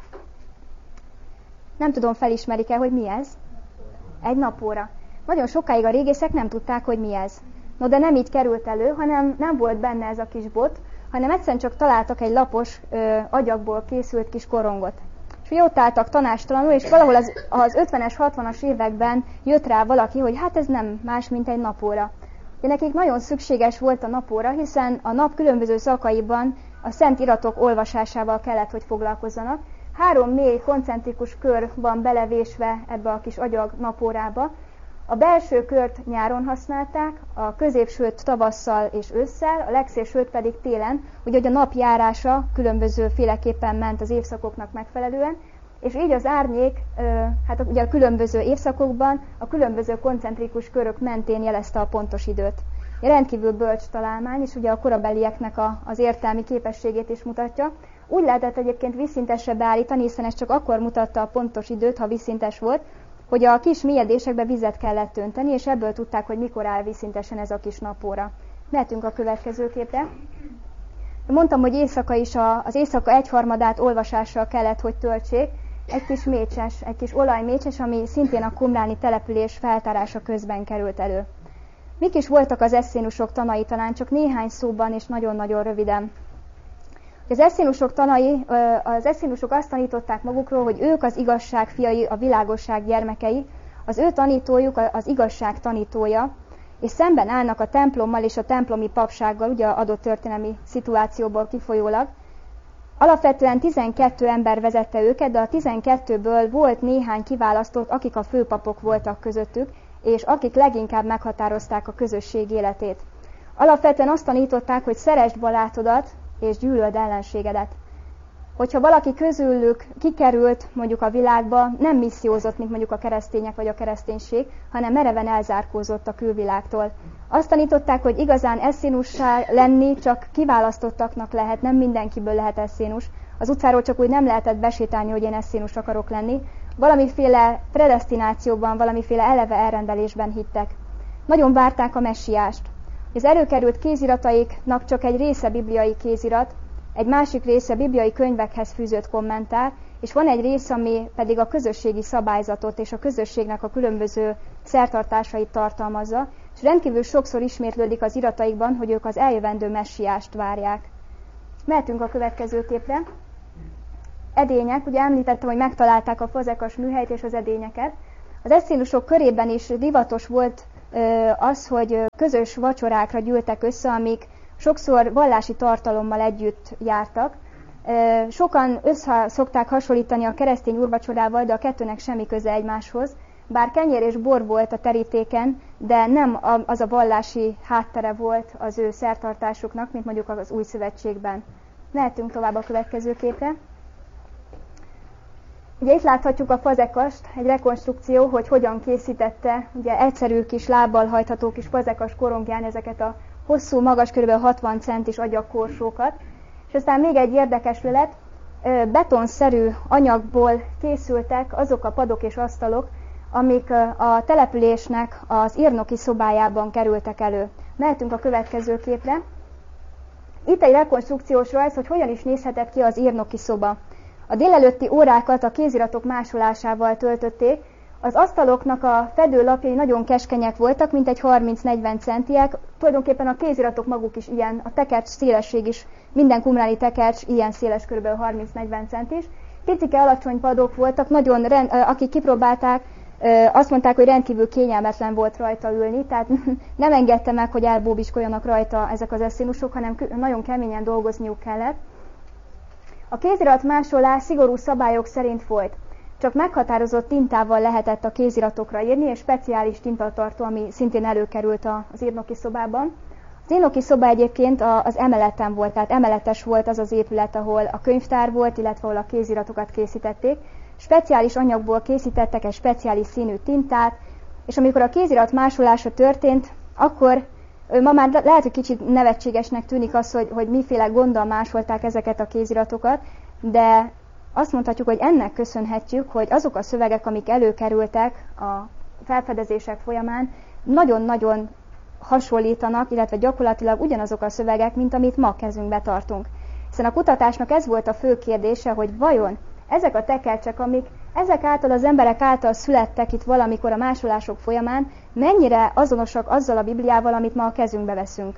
Nem tudom, felismerik-e, hogy mi ez? Egy napóra. Nagyon sokáig a régészek nem tudták, hogy mi ez. No, de nem így került elő, hanem nem volt benne ez a kis bot, hanem egyszerűen csak találtak egy lapos ö, agyagból készült kis korongot. És ott álltak tanástalanul, és valahol az, az ötvenes, hatvanas években jött rá valaki, hogy hát ez nem más, mint egy napóra. De nekik nagyon szükséges volt a napóra, hiszen a nap különböző szakaiban a szent iratok olvasásával kellett, hogy foglalkozzanak. Három mély koncentrikus kör van belevésve ebbe a kis agyag napórába. A belső kört nyáron használták, a középsőt tavasszal és ősszel, a legszélsőt pedig télen, úgy, hogy a nap járása különböző féleképpen ment az évszakoknak megfelelően, és így az árnyék, hát ugye a különböző évszakokban a különböző koncentrikus körök mentén jelezte a pontos időt. Egy rendkívül bölcs találmány, és ugye a korabelieknek a, az értelmi képességét is mutatja. Úgy lehetett egyébként vízszintesre beállítani, hiszen ez csak akkor mutatta a pontos időt, ha vízszintes volt, hogy a kis mélyedésekbe vizet kellett önteni, és ebből tudták, hogy mikor áll vízszintesen ez a kis napóra. Mehetünk a következő képre. Mondtam, hogy éjszaka is a, az éjszaka egyharmadát olvasással kellett, hogy töltsék. Egy kis mécses, egy kis olajmécses, ami szintén a qumráni település feltárása közben került elő. Mik is voltak az eszénusok tanai, talán csak néhány szóban és nagyon-nagyon röviden. Az eszénusok tanai, az eszénusok azt tanították magukról, hogy ők az igazság fiai, a világosság gyermekei, az ő tanítójuk az igazság tanítója, és szemben állnak a templommal és a templomi papsággal, ugye adott történelmi szituációból kifolyólag. Alapvetően tizenkét ember vezette őket, de a tizenkettőből volt néhány kiválasztott, akik a főpapok voltak közöttük, és akik leginkább meghatározták a közösség életét. Alapvetően azt tanították, hogy szeresd barátodat, és gyűlöld ellenségedet. Hogyha valaki közülük kikerült mondjuk a világba, nem missziózott, mint mondjuk a keresztények vagy a kereszténység, hanem mereven elzárkózott a külvilágtól. Azt tanították, hogy igazán eszénussá lenni csak kiválasztottaknak lehet, nem mindenkiből lehet eszénus. Az utcáról csak úgy nem lehetett besétálni, hogy én eszénus akarok lenni. Valamiféle predesztinációban, valamiféle eleve elrendelésben hittek. Nagyon várták a messiást. Az előkerült kézirataiknak csak egy része bibliai kézirat, egy másik része bibliai könyvekhez fűzött kommentár, és van egy rész, ami pedig a közösségi szabályzatot és a közösségnek a különböző szertartásait tartalmazza, és rendkívül sokszor ismétlődik az irataikban, hogy ők az eljövendő messiást várják. Mehetünk a következő képre. Edények, ugye említettem, hogy megtalálták a fazekas műhelyt és az edényeket. Az eszénusok körében is divatos volt az, hogy közös vacsorákra gyűltek össze, amik sokszor vallási tartalommal együtt jártak. Sokan össze szokták hasonlítani a keresztény úrvacsorával, de a kettőnek semmi köze egymáshoz. Bár kenyér és bor volt a terítéken, de nem az a vallási háttere volt az ő szertartásuknak, mint mondjuk az Új Szövetségben. Mehetünk tovább a következő képre. Ugye itt láthatjuk a fazekast, egy rekonstrukció, hogy hogyan készítette, ugye egyszerű kis lábbal hajtható kis fazekas korongján ezeket a hosszú, magas, kb. hatvan centis agyagkorsókat. És aztán még egy érdekes lelet, betonszerű anyagból készültek azok a padok és asztalok, amik a településnek az írnoki szobájában kerültek elő. Mehetünk a következő képre. Itt egy rekonstrukciós rajz, hogy hogyan is nézhetett ki az írnoki szoba. A délelőtti órákat a kéziratok másolásával töltötték. Az asztaloknak a fedőlapjai nagyon keskenyek voltak, mint egy harminc-negyven centiek. Tulajdonképpen a kéziratok maguk is ilyen, a tekercs szélesség is, minden qumráni tekercs ilyen széles, kb. harminc-negyven centis. Picike alacsony padok voltak, nagyon, akik kipróbálták, azt mondták, hogy rendkívül kényelmetlen volt rajta ülni, tehát nem engedte meg, hogy elbóbiskoljanak rajta ezek az eszénusok, hanem nagyon keményen dolgozniuk kellett. A kézirat másolás szigorú szabályok szerint folyt. Csak meghatározott tintával lehetett a kéziratokra írni, és speciális tintatartó, ami szintén előkerült az írnoki szobában. Az írnoki szoba egyébként az emeleten volt, tehát emeletes volt az az épület, ahol a könyvtár volt, illetve ahol a kéziratokat készítették. Speciális anyagból készítettek egy speciális színű tintát, és amikor a kézirat másolása történt, akkor ma már lehet, hogy kicsit nevetségesnek tűnik az, hogy, hogy miféle gonddal másolták ezeket a kéziratokat, de azt mondhatjuk, hogy ennek köszönhetjük, hogy azok a szövegek, amik előkerültek a felfedezések folyamán, nagyon-nagyon hasonlítanak, illetve gyakorlatilag ugyanazok a szövegek, mint amit ma kezünkbe tartunk. Hiszen a kutatásnak ez volt a fő kérdése, hogy vajon ezek a tekercsek, amik ezek által az emberek által születtek itt valamikor a másolások folyamán, mennyire azonosak azzal a Bibliával, amit ma a kezünkbe veszünk.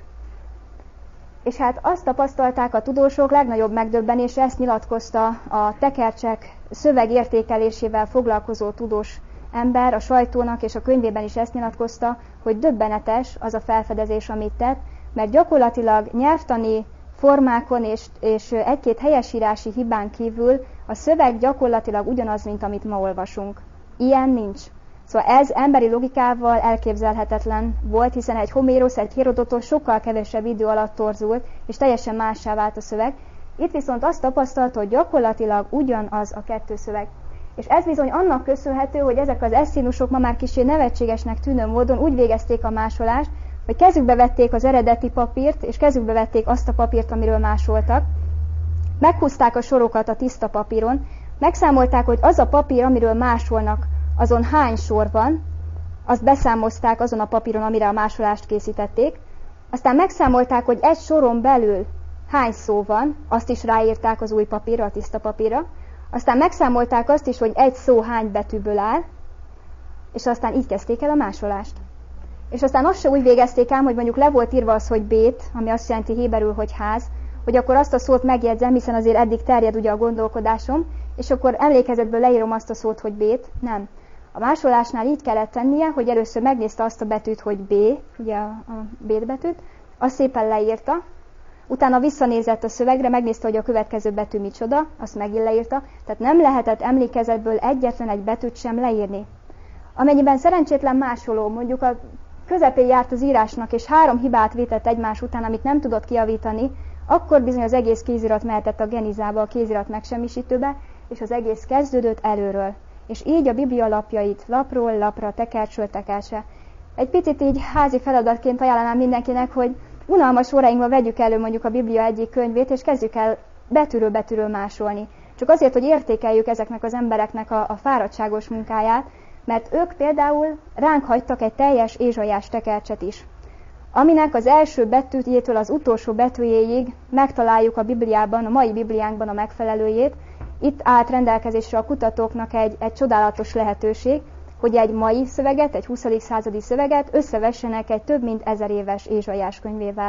És hát azt tapasztalták a tudósok, legnagyobb megdöbbenésre ezt nyilatkozta a tekercsek szövegértékelésével foglalkozó tudós ember, a sajtónak és a könyvében is ezt nyilatkozta, hogy döbbenetes az a felfedezés, amit tett, mert gyakorlatilag nyelvtani formákon és, és egy-két helyesírási hibán kívül a szöveg gyakorlatilag ugyanaz, mint amit ma olvasunk. Ilyen nincs. Szóval ez emberi logikával elképzelhetetlen volt, hiszen egy Homérosz, egy Hérodotos sokkal kevesebb idő alatt torzult, és teljesen mássá vált a szöveg. Itt viszont azt tapasztalta, hogy gyakorlatilag ugyanaz a kettő szöveg. És ez bizony annak köszönhető, hogy ezek az eszénusok ma már kicsit nevetségesnek tűnő módon úgy végezték a másolást, hogy kezükbe vették az eredeti papírt, és kezükbe vették azt a papírt, amiről másoltak. Meghúzták a sorokat a tiszta papíron, megszámolták, hogy az a papír, amiről másolnak, azon hány sor van, azt beszámozták azon a papíron, amire a másolást készítették, aztán megszámolták, hogy egy soron belül hány szó van, azt is ráírták az új papírra, a tiszta papírra, aztán megszámolták azt is, hogy egy szó hány betűből áll, és aztán így kezdték el a másolást. És aztán azt se úgy végezték ám, hogy mondjuk le volt írva az, hogy bét, ami azt jelenti héberül, hogy ház, hogy akkor azt a szót megjegyzem, hiszen azért eddig terjed ugye a gondolkodásom, és akkor emlékezetből leírom azt a szót, hogy bét. Nem. A másolásnál így kellett tennie, hogy először megnézte azt a betűt, hogy B, ugye a, a bét betűt, azt szépen leírta, utána visszanézett a szövegre, megnézte, hogy a következő betű micsoda, azt megint leírta, tehát nem lehetett emlékezetből egyetlen egy betűt sem leírni. Amennyiben szerencsétlen másoló, mondjuk a közepén járt az írásnak, és három hibát vétett egymás után, amit nem tudott kijavítani, akkor bizony az egész kézirat mehetett a genizába, a kézirat megsemmisítőbe, és az egész kezdődött előről. És így a Biblia lapjait lapról lapra, tekercsről tekercsre. Egy picit így házi feladatként ajánlanám mindenkinek, hogy unalmas óráinkban vegyük elő mondjuk a Biblia egyik könyvét, és kezdjük el betűről betűről másolni. Csak azért, hogy értékeljük ezeknek az embereknek a, a fáradtságos munkáját, mert ők például ránk hagytak egy teljes ézsaiás tekercset is, aminek az első betűjétől az utolsó betűjéig megtaláljuk a Bibliában, a mai Bibliánkban a megfelelőjét. Itt állt rendelkezésre a kutatóknak egy, egy csodálatos lehetőség, hogy egy mai szöveget, egy huszadik századi szöveget összevessenek egy több mint ezer éves ézsaiás könyvével.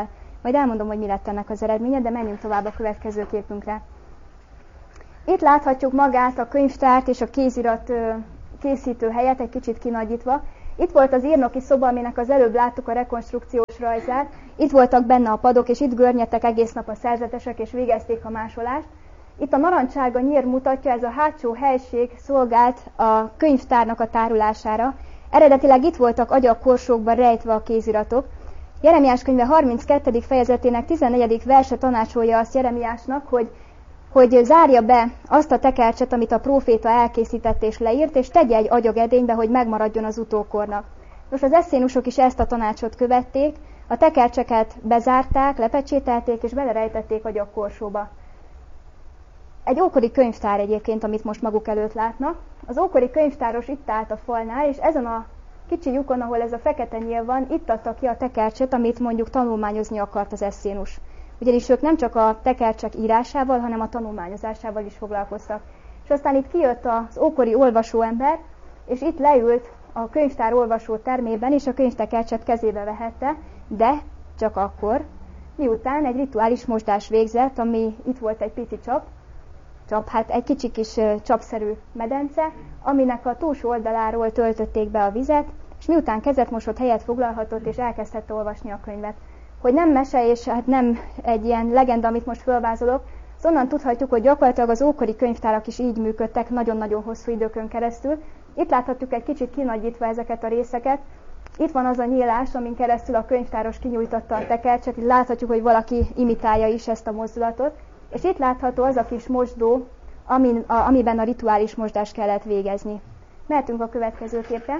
Majd elmondom, hogy mi lett ennek az eredménye, de menjünk tovább a következő képünkre. Itt láthatjuk magát a könyvtárt és a kézirat készítő helyet egy kicsit kinagyítva. Itt volt az írnoki szoba, aminek az előbb láttuk a rekonstrukciós rajzát. Itt voltak benne a padok, és itt görnyedtek egész nap a szerzetesek, és végezték a másolást. Itt a narancssárga nyír mutatja, ez a hátsó helység szolgált a könyvtárnak a tárolására. Eredetileg itt voltak agyagkorsókban rejtve a kéziratok. Jeremiás könyve harminckettedik fejezetének tizennegyedik verse tanácsolja azt Jeremiásnak, hogy, hogy zárja be azt a tekercset, amit a próféta elkészített és leírt, és tegye egy agyagedénybe, hogy megmaradjon az utókornak. Most az esszénusok is ezt a tanácsot követték, a tekercseket bezárták, lepecsételték és belerejtették agyagkorsóba. Egy ókori könyvtár egyébként, amit most maguk előtt látnak. Az ókori könyvtáros itt állt a falnál, és ezen a kicsi lyukon, ahol ez a fekete nyíl van, itt adta ki a tekercset, amit mondjuk tanulmányozni akart az esszénus. Ugyanis ők nem csak a tekercsek írásával, hanem a tanulmányozásával is foglalkoztak. És aztán itt kijött az ókori olvasóember, és itt leült a könyvtár olvasó termében, és a könyvtekercset kezébe vehette, de csak akkor, miután egy rituális mosdás végzett, ami itt volt egy pici csap, csap, hát egy kicsi kis csapszerű medence, aminek a túlsó oldaláról töltötték be a vizet, és miután kezet mosott, helyet foglalhatott, és elkezdhette olvasni a könyvet. Hogy nem mese, és hát nem egy ilyen legenda, amit most fölvázolok, az onnan tudhatjuk, hogy gyakorlatilag az ókori könyvtárak is így működtek nagyon-nagyon hosszú időkön keresztül. Itt láthatjuk egy kicsit kinagyítva ezeket a részeket. Itt van az a nyílás, amin keresztül a könyvtáros kinyújtotta a tekercset, itt láthatjuk, hogy valaki imitálja is ezt a mozdulatot. És itt látható az a kis mosdó, amin, a, amiben a rituális mosdást kellett végezni. Mehetünk a következő képre.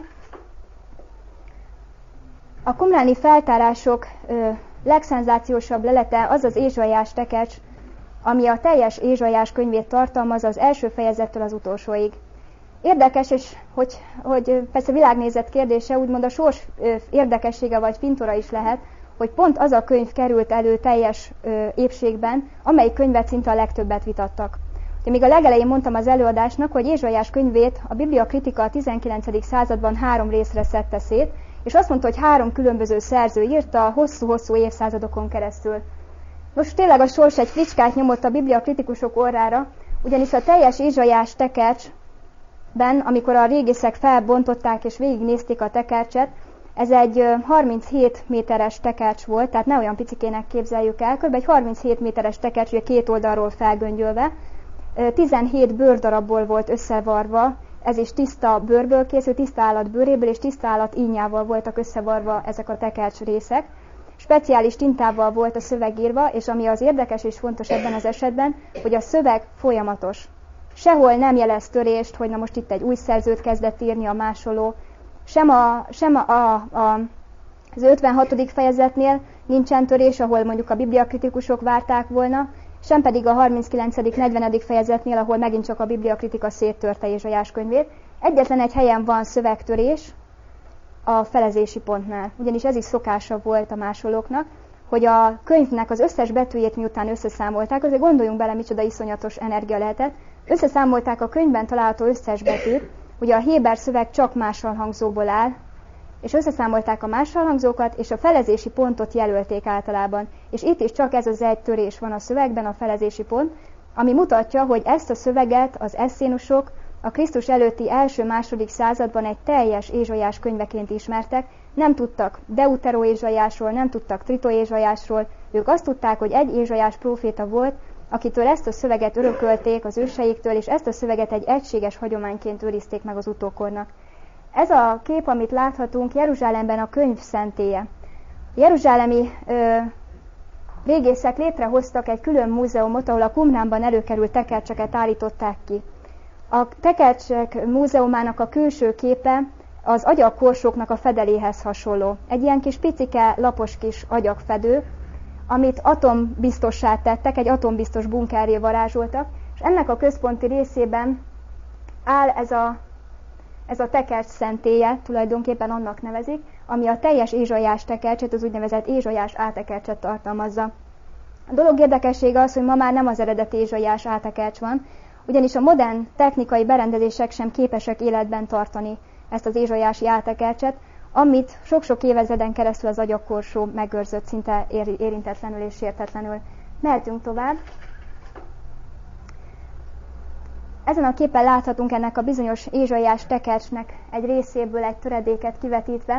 A qumráni feltárások ö, legszenzációsabb lelete az az Ézsaiás tekercs, ami a teljes Ézsaiás könyvét tartalmaz az első fejezettől az utolsóig. Érdekes, és hogy, hogy persze világnézet kérdése, úgymond a sors ö, érdekessége vagy fintora is lehet, hogy pont az a könyv került elő teljes ö, épségben, amelyik könyvet szinte a legtöbbet vitattak. De még a legelején mondtam az előadásnak, hogy Ézsaiás könyvét a Biblia kritika a tizenkilencedik században három részre szedte szét, és azt mondta, hogy három különböző szerző írta hosszú-hosszú évszázadokon keresztül. Most tényleg a sors egy fricskát nyomott a Biblia kritikusok orrára, ugyanis a teljes Ézsaiás tekercsben, amikor a régészek felbontották és végignézték a tekercset, ez egy harminchét méteres tekercs volt, tehát ne olyan picikének képzeljük el, kb. Egy harminchét méteres tekercs, ugye két oldalról felgöngyölve, tizenhét bőrdarabból volt összevarva, ez is tiszta bőrből készült, tiszta állat bőréből és tiszta állat ínyával voltak összevarva ezek a tekercs részek. Speciális tintával volt a szöveg írva, és ami az érdekes és fontos ebben az esetben, hogy a szöveg folyamatos. Sehol nem jelez törést, hogy na most itt egy új szerzőt kezdett írni a másoló, sem, a, sem a, a, a, az ötvenhatodik fejezetnél nincsen törés, ahol mondjuk a bibliakritikusok várták volna, sem pedig a harminckilencedik negyvenedik fejezetnél, ahol megint csak a bibliakritika széttörte Ézsaiás könyvét. Egyetlen egy helyen van szövegtörés, a felezési pontnál. Ugyanis ez is szokása volt a másolóknak, hogy a könyvnek az összes betűjét miután összeszámolták, azért gondoljunk bele, micsoda iszonyatos energia lehetett, összeszámolták a könyvben található összes betűt, ugye a héber szöveg csak mássalhangzóból áll, és összeszámolták a mássalhangzókat, és a felezési pontot jelölték általában. És itt is csak ez az egy törés van a szövegben, a felezési pont, ami mutatja, hogy ezt a szöveget az esszénusok a Krisztus előtti első-második században egy teljes Ézsaiás könyveként ismertek, nem tudtak Deutero-Ézsaiásról, nem tudtak Trito-Ézsaiásról, ők azt tudták, hogy egy Ézsaiás próféta volt, akitől ezt a szöveget örökölték az őseiktől, és ezt a szöveget egy egységes hagyományként őrizték meg az utókornak. Ez a kép, amit láthatunk, Jeruzsálemben a könyv szentélye. A jeruzsálemi ö, régészek létrehoztak egy külön múzeumot, ahol a Qumránban előkerült tekercseket állították ki. A tekercsek múzeumának a külső képe az agyagkorsóknak a fedeléhez hasonló. Egy ilyen kis picike, lapos kis agyagfedő, amit atombiztossá tettek, egy atombiztos bunkerré varázsoltak, és ennek a központi részében áll ez a, ez a tekercs szentélye, tulajdonképpen annak nevezik, ami a teljes Ézsaiás tekercset, az úgynevezett Ézsaiás áltekercset tartalmazza. A dolog érdekessége az, hogy ma már nem az eredeti Ézsaiás áltekercs van, ugyanis a modern technikai berendezések sem képesek életben tartani ezt az ézsaiási áltekercset. amit sok-sok évezreden keresztül az agyakorsó megőrzött szinte érintetlenül és sértetlenül. Mehetünk tovább. Ezen a képen láthatunk ennek a bizonyos Ézsaiás tekercsnek egy részéből egy töredéket kivetítve.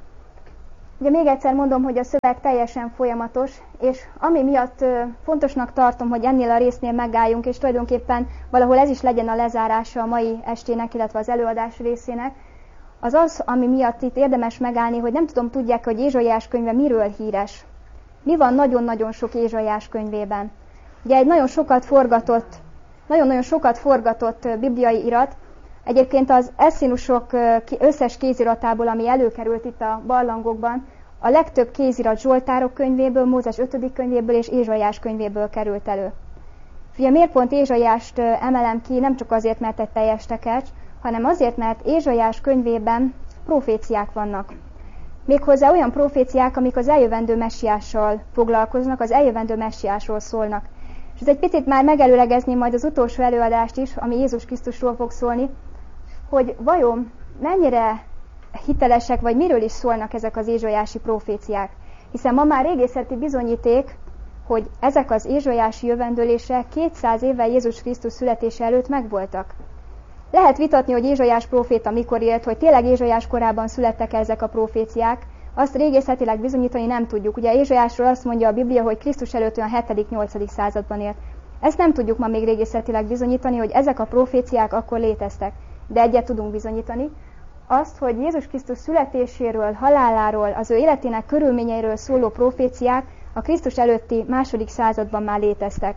Ugye még egyszer mondom, hogy a szöveg teljesen folyamatos, és ami miatt fontosnak tartom, hogy ennél a résznél megálljunk, és tulajdonképpen valahol ez is legyen a lezárása a mai estének, illetve az előadás részének, az az, ami miatt itt érdemes megállni, hogy nem tudom, tudják, hogy Ézsaiás könyve miről híres. Mi van nagyon-nagyon sok Ézsaiás könyvében. Ugye egy nagyon sokat forgatott, nagyon-nagyon sokat forgatott bibliai irat. Egyébként az eszénusok összes kéziratából, ami előkerült itt a barlangokban, a legtöbb kézirat Zsoltárok könyvéből, Mózes ötödik könyvéből és Ézsaiás könyvéből került elő. Ugye miért pont Ézsaiást emelem ki, nem csak azért, mert egy teljes tekercs, hanem azért, mert Ézsaiás könyvében proféciák vannak. Méghozzá olyan proféciák, amik az eljövendő messiással foglalkoznak, az eljövendő messiásról szólnak. És ez egy picit már megelőlegezném majd az utolsó előadást is, ami Jézus Krisztusról fog szólni, hogy vajon mennyire hitelesek, vagy miről is szólnak ezek az ézsaiási proféciák. Hiszen ma már régészeti bizonyíték, hogy ezek az ézsaiási jövendőlések kétszáz évvel Jézus Krisztus születése előtt megvoltak. Lehet vitatni, hogy Ézsaiás próféta mikor élt, hogy tényleg Ézsaiás korában születtek ezek a proféciák, azt régészetileg bizonyítani nem tudjuk. Ugye Ézsaiásról azt mondja a Biblia, hogy Krisztus előtt olyan hetedik-nyolcadik században élt. Ezt nem tudjuk ma még régészetileg bizonyítani, hogy ezek a proféciák akkor léteztek. De egyet tudunk bizonyítani, azt, hogy Jézus Krisztus születéséről, haláláról, az ő életének körülményeiről szóló proféciák a Krisztus előtti második században már léteztek.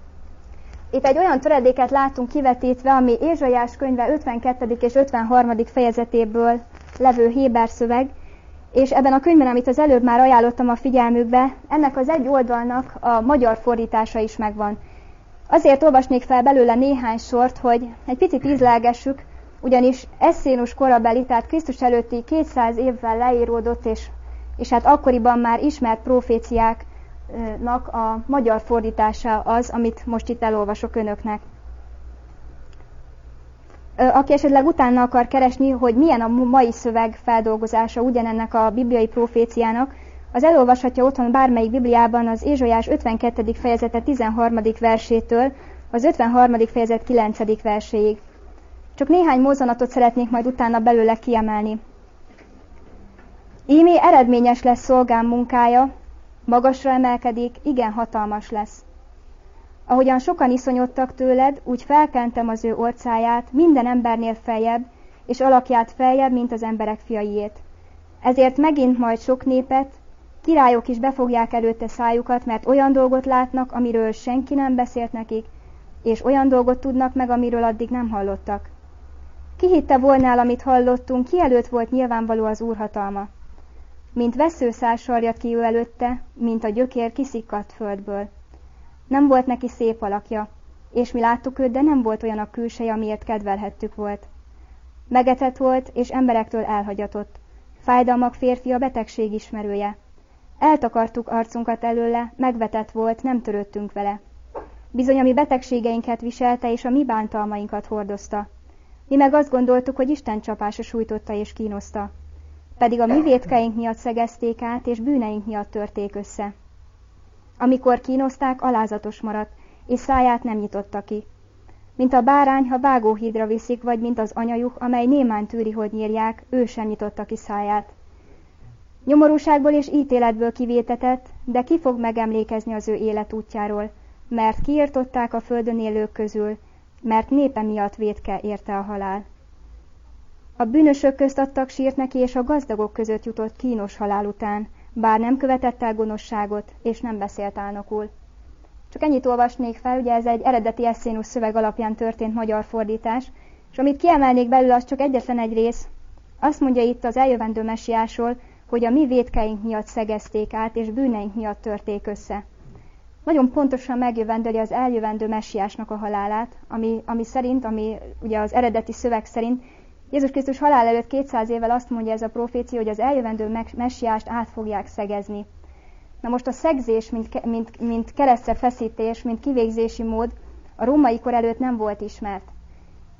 Itt egy olyan töredéket látunk kivetítve, ami Ézsaiás könyve ötvenkettedik és ötvenharmadik fejezetéből levő héber szöveg, és ebben a könyvben, amit az előbb már ajánlottam a figyelmükbe, ennek az egy oldalnak a magyar fordítása is megvan. Azért olvasnék fel belőle néhány sort, hogy egy picit ízlelgessük, ugyanis Eszénus korabeli, tehát Krisztus előtti kétszáz évvel leíródott, és, és hát akkoriban már ismert proféciáknak a magyar fordítása az, amit most itt elolvasok önöknek. Aki esetleg utána akar keresni, hogy milyen a mai szöveg feldolgozása ugyanennek a bibliai proféciának, az elolvashatja otthon bármelyik Bibliában az Ézsaiás ötvenkettedik fejezete tizenharmadik versétől az ötvenharmadik fejezet kilencedik verséig. Csak néhány mozzanatot szeretnék majd utána belőle kiemelni. Ímé eredményes lesz szolgám munkája, magasra emelkedik, igen hatalmas lesz. Ahogyan sokan iszonyodtak tőled, úgy felkentem az ő orcáját, minden embernél feljebb, és alakját feljebb, mint az emberek fiaiét. Ezért megint majd sok népet, királyok is befogják előtte szájukat, mert olyan dolgot látnak, amiről senki nem beszélt nekik, és olyan dolgot tudnak meg, amiről addig nem hallottak. Ki hitte volna, amit hallottunk, ki előtt volt nyilvánvaló az Úr hatalma. Mint veszőszál sarjad ki ő előtte, mint a gyökér kiszikkadt földből. Nem volt neki szép alakja, és mi láttuk őt, de nem volt olyan a külseje, amiért kedvelhettük volt. Megetett volt, és emberektől elhagyatott. Fájdalmak férfia, betegség ismerője. Eltakartuk arcunkat előle, megvetett volt, nem törődtünk vele. Bizony a mi betegségeinket viselte, és a mi bántalmainkat hordozta. Mi meg azt gondoltuk, hogy Isten csapása sújtotta és kínoszta. Pedig a mi vétkeink miatt szegezték át, és bűneink miatt törték össze. Amikor kínozták, alázatos maradt, és száját nem nyitotta ki. Mint a bárány, ha vágóhídra viszik, vagy mint az anyajuk, amely némán tűri, hogy nyírják, ő sem nyitotta ki száját. Nyomorúságból és ítéletből kivétetett, de ki fog megemlékezni az ő élet útjáról, mert kiirtották a földön élők közül, mert népe miatt vétke érte a halál. A bűnösök közt adtak sírt neki, és a gazdagok között jutott kínos halál után, bár nem követett el gonoszságot, és nem beszélt álnokul. Csak ennyit olvasnék fel, ugye ez egy eredeti Eszénus szöveg alapján történt magyar fordítás, és amit kiemelnék belőle, az csak egyetlen egy rész. Azt mondja itt az eljövendő messiásról, hogy a mi vétkeink miatt szegezték át, és bűneink miatt törték össze. Nagyon pontosan megjövendeli az eljövendő messiásnak a halálát, ami, ami szerint, ami ugye az eredeti szöveg szerint, Jézus Krisztus halál előtt kétszáz évvel azt mondja ez a profécia, hogy az eljövendő messiást át fogják szegezni. Na most a szegzés, mint, mint, mint keresztre feszítés, mint kivégzési mód a római kor előtt nem volt ismert.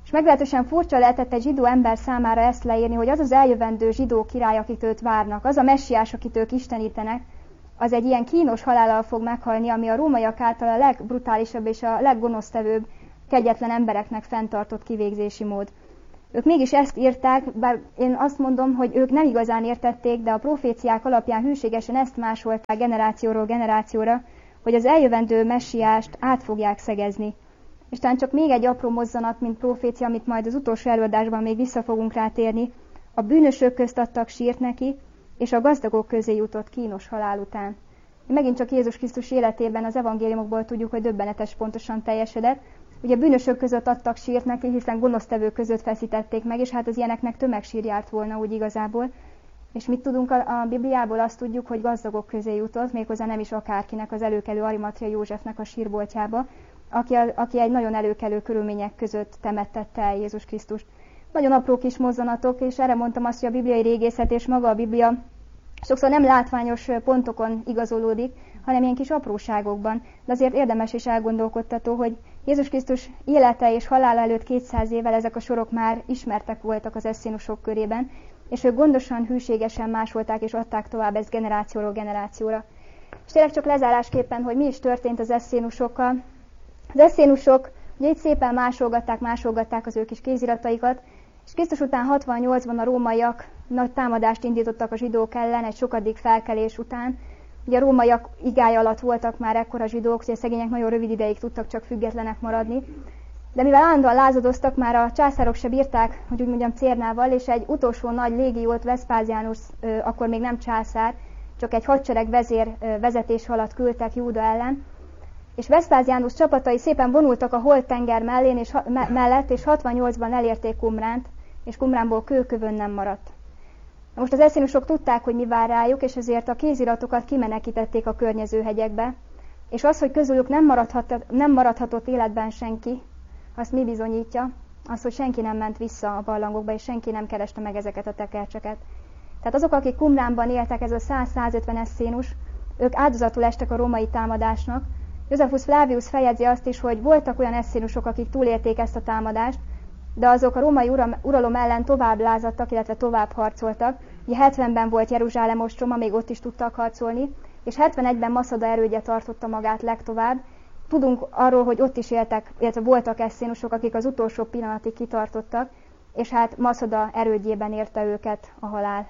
És meglehetősen furcsa lehetett egy zsidó ember számára ezt leírni, hogy az az eljövendő zsidó király, akit őt várnak, az a messiás, akit ők istenítenek, az egy ilyen kínos halállal fog meghalni, ami a rómaiak által a legbrutálisabb és a leggonosztevőbb, kegyetlen embereknek fenntartott kivégzési mód. Ők mégis ezt írták, bár én azt mondom, hogy ők nem igazán értették, de a proféciák alapján hűségesen ezt másolták generációról generációra, hogy az eljövendő messiást át fogják szegezni. És talán csak még egy apró mozzanat, mint profécia, amit majd az utolsó előadásban még vissza fogunk rátérni, a bűnösök közt adtak sírt neki, és a gazdagok közé jutott kínos halál után. Megint csak Jézus Krisztus életében az evangéliumokból tudjuk, hogy döbbenetes pontosan teljesedett. Ugye bűnösök között adtak sírt neki, hiszen gonosztevők között feszítették meg, és hát az ilyeneknek tömegsír járt volna úgy igazából. És mit tudunk a, a Bibliából? Azt tudjuk, hogy gazdagok közé jutott, méghozzá nem is akárkinek, az előkelő Arimathea Józsefnek a sírboltjába, aki, a, aki egy nagyon előkelő körülmények között temettette el Jézus Krisztust. Nagyon apró kis mozzanatok, és erre mondtam azt, hogy a bibliai régészet és maga a Biblia sokszor nem látványos pontokon igazolódik, hanem ilyen kis apróságokban. De azért érdemes és elgondolkodtató, hogy Jézus Krisztus élete és halála előtt kétszáz évvel ezek a sorok már ismertek voltak az eszénusok körében, és ők gondosan, hűségesen másolták és adták tovább ezt generációról generációra. És tényleg csak lezárásképpen, hogy mi is történt az eszénusokkal. Az eszénusok ugye itt szépen másolgatták, másolgatták az ő kis kézirataikat, és Krisztus után hatvannyolcban a rómaiak nagy támadást indítottak a zsidók ellen egy sokadik felkelés után. Ugye a rómaiak igája alatt voltak már ekkor a zsidók, hogy a szegények nagyon rövid ideig tudtak csak függetlenek maradni. De mivel állandóan lázadoztak, már a császárok se bírták, hogy úgy mondjam, cérnával, és egy utolsó nagy légiót Vespasianus, akkor még nem császár, csak egy hadsereg vezér vezetés alatt küldtek Júda ellen. És Vespasianus csapatai szépen vonultak a Holt tenger mellén és, me- mellett, és hatvannyolcban elérték Qumránt, és Qumránból kőkövön nem maradt. Most az eszénusok tudták, hogy mi vár rájuk, és ezért a kéziratokat kimenekítették a környező hegyekbe, és az, hogy közülük nem maradhatott, nem maradhatott életben senki, azt mi bizonyítja? Az, hogy senki nem ment vissza a barlangokba, és senki nem kereste meg ezeket a tekercseket. Tehát azok, akik Qumránban éltek, ez a száz-százötven eszénus, ők áldozatul estek a római támadásnak. Josephus Flavius fejezi azt is, hogy voltak olyan eszénusok, akik túlélték ezt a támadást, de azok a római uralom ellen tovább lázadtak, illetve tovább harcoltak. Ugye hetvenben volt Jeruzsálem ostroma, még ott is tudtak harcolni, és hetvenegyben Maszada erődje tartotta magát legtovább. Tudunk arról, hogy ott is éltek, illetve voltak eszénusok, akik az utolsó pillanatig kitartottak, és hát Maszada erődjében érte őket a halál.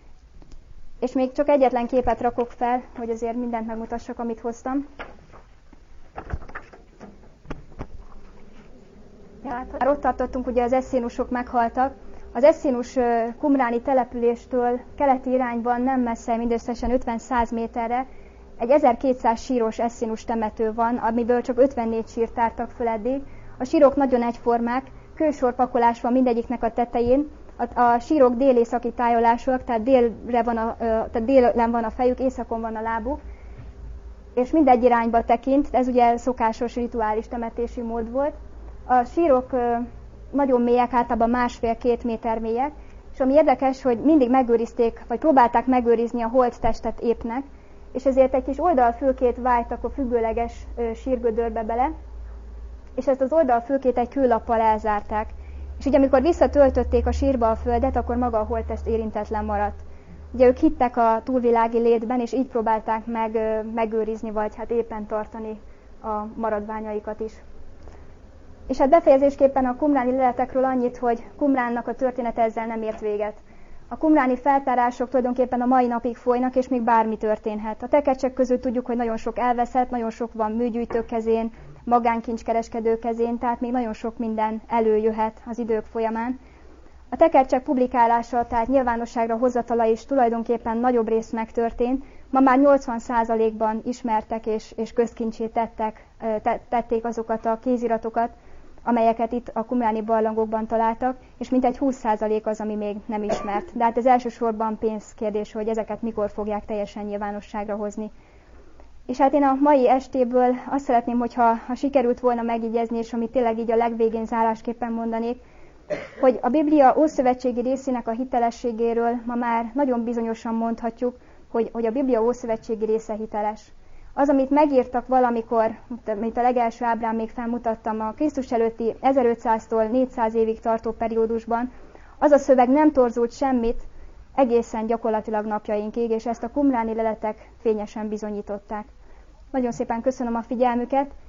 És még csak egyetlen képet rakok fel, hogy azért mindent megmutassak, amit hoztam. Ja, hát már ott tartottunk, ugye az eszénusok meghaltak. Az eszénus qumráni településtől keleti irányban nem messze, mindösszesen ötven-száz méterre egy ezerkétszáz síros eszénus temető van, amiből csak ötvennégy sírt tártak föl eddig. A sírok nagyon egyformák, kősorpakolás van mindegyiknek a tetején. A, a sírok dél-északi tájolásúak, tehát, délre van a, tehát délen van a fejük, északon van a lábuk, és mindegy irányba tekint, ez ugye szokásos rituális temetési mód volt. A sírok nagyon mélyek, általában másfél-két méter mélyek, és ami érdekes, hogy mindig megőrizték, vagy próbálták megőrizni a holttestet épnek, és ezért egy kis oldalfülkét vájtak a függőleges sírgödörbe bele, és ezt az oldalfülkét egy kőlappal elzárták. És ugye amikor visszatöltötték a sírba a földet, akkor maga a holttest érintetlen maradt. Ugye ők hittek a túlvilági létben, és így próbálták meg, megőrizni, vagy hát éppen tartani a maradványaikat is. És hát befejezésképpen a qumráni leletekről annyit, hogy Qumránnak a története ezzel nem ért véget. A qumráni feltárások tulajdonképpen a mai napig folynak, és még bármi történhet. A tekercsek között tudjuk, hogy nagyon sok elveszett, nagyon sok van műgyűjtők kezén, magánkincskereskedők kezén, tehát még nagyon sok minden előjöhet az idők folyamán. A tekercsek publikálása, tehát nyilvánosságra hozatala is tulajdonképpen nagyobb részt megtörtént. Ma már nyolcvan százalékban ismertek és, és közkincsé tettek, tették azokat a kéziratokat, amelyeket itt a qumráni barlangokban találtak, és mintegy húsz százalék az, ami még nem ismert. De hát ez elsősorban pénzkérdés, hogy ezeket mikor fogják teljesen nyilvánosságra hozni. És hát én a mai estéből azt szeretném, hogyha ha sikerült volna megjegyezni, és amit tényleg így a legvégén zárásképpen mondanék, hogy a Biblia ószövetségi részének a hitelességéről ma már nagyon bizonyosan mondhatjuk, hogy, hogy a Biblia ószövetségi része hiteles. Az, amit megírtak valamikor, mint a legelső ábrán még felmutattam, a Krisztus előtti ezerötszáztól négyszáz évig tartó periódusban, az a szöveg nem torzult semmit, egészen gyakorlatilag napjainkig, és ezt a qumráni leletek fényesen bizonyították. Nagyon szépen köszönöm a figyelmüket,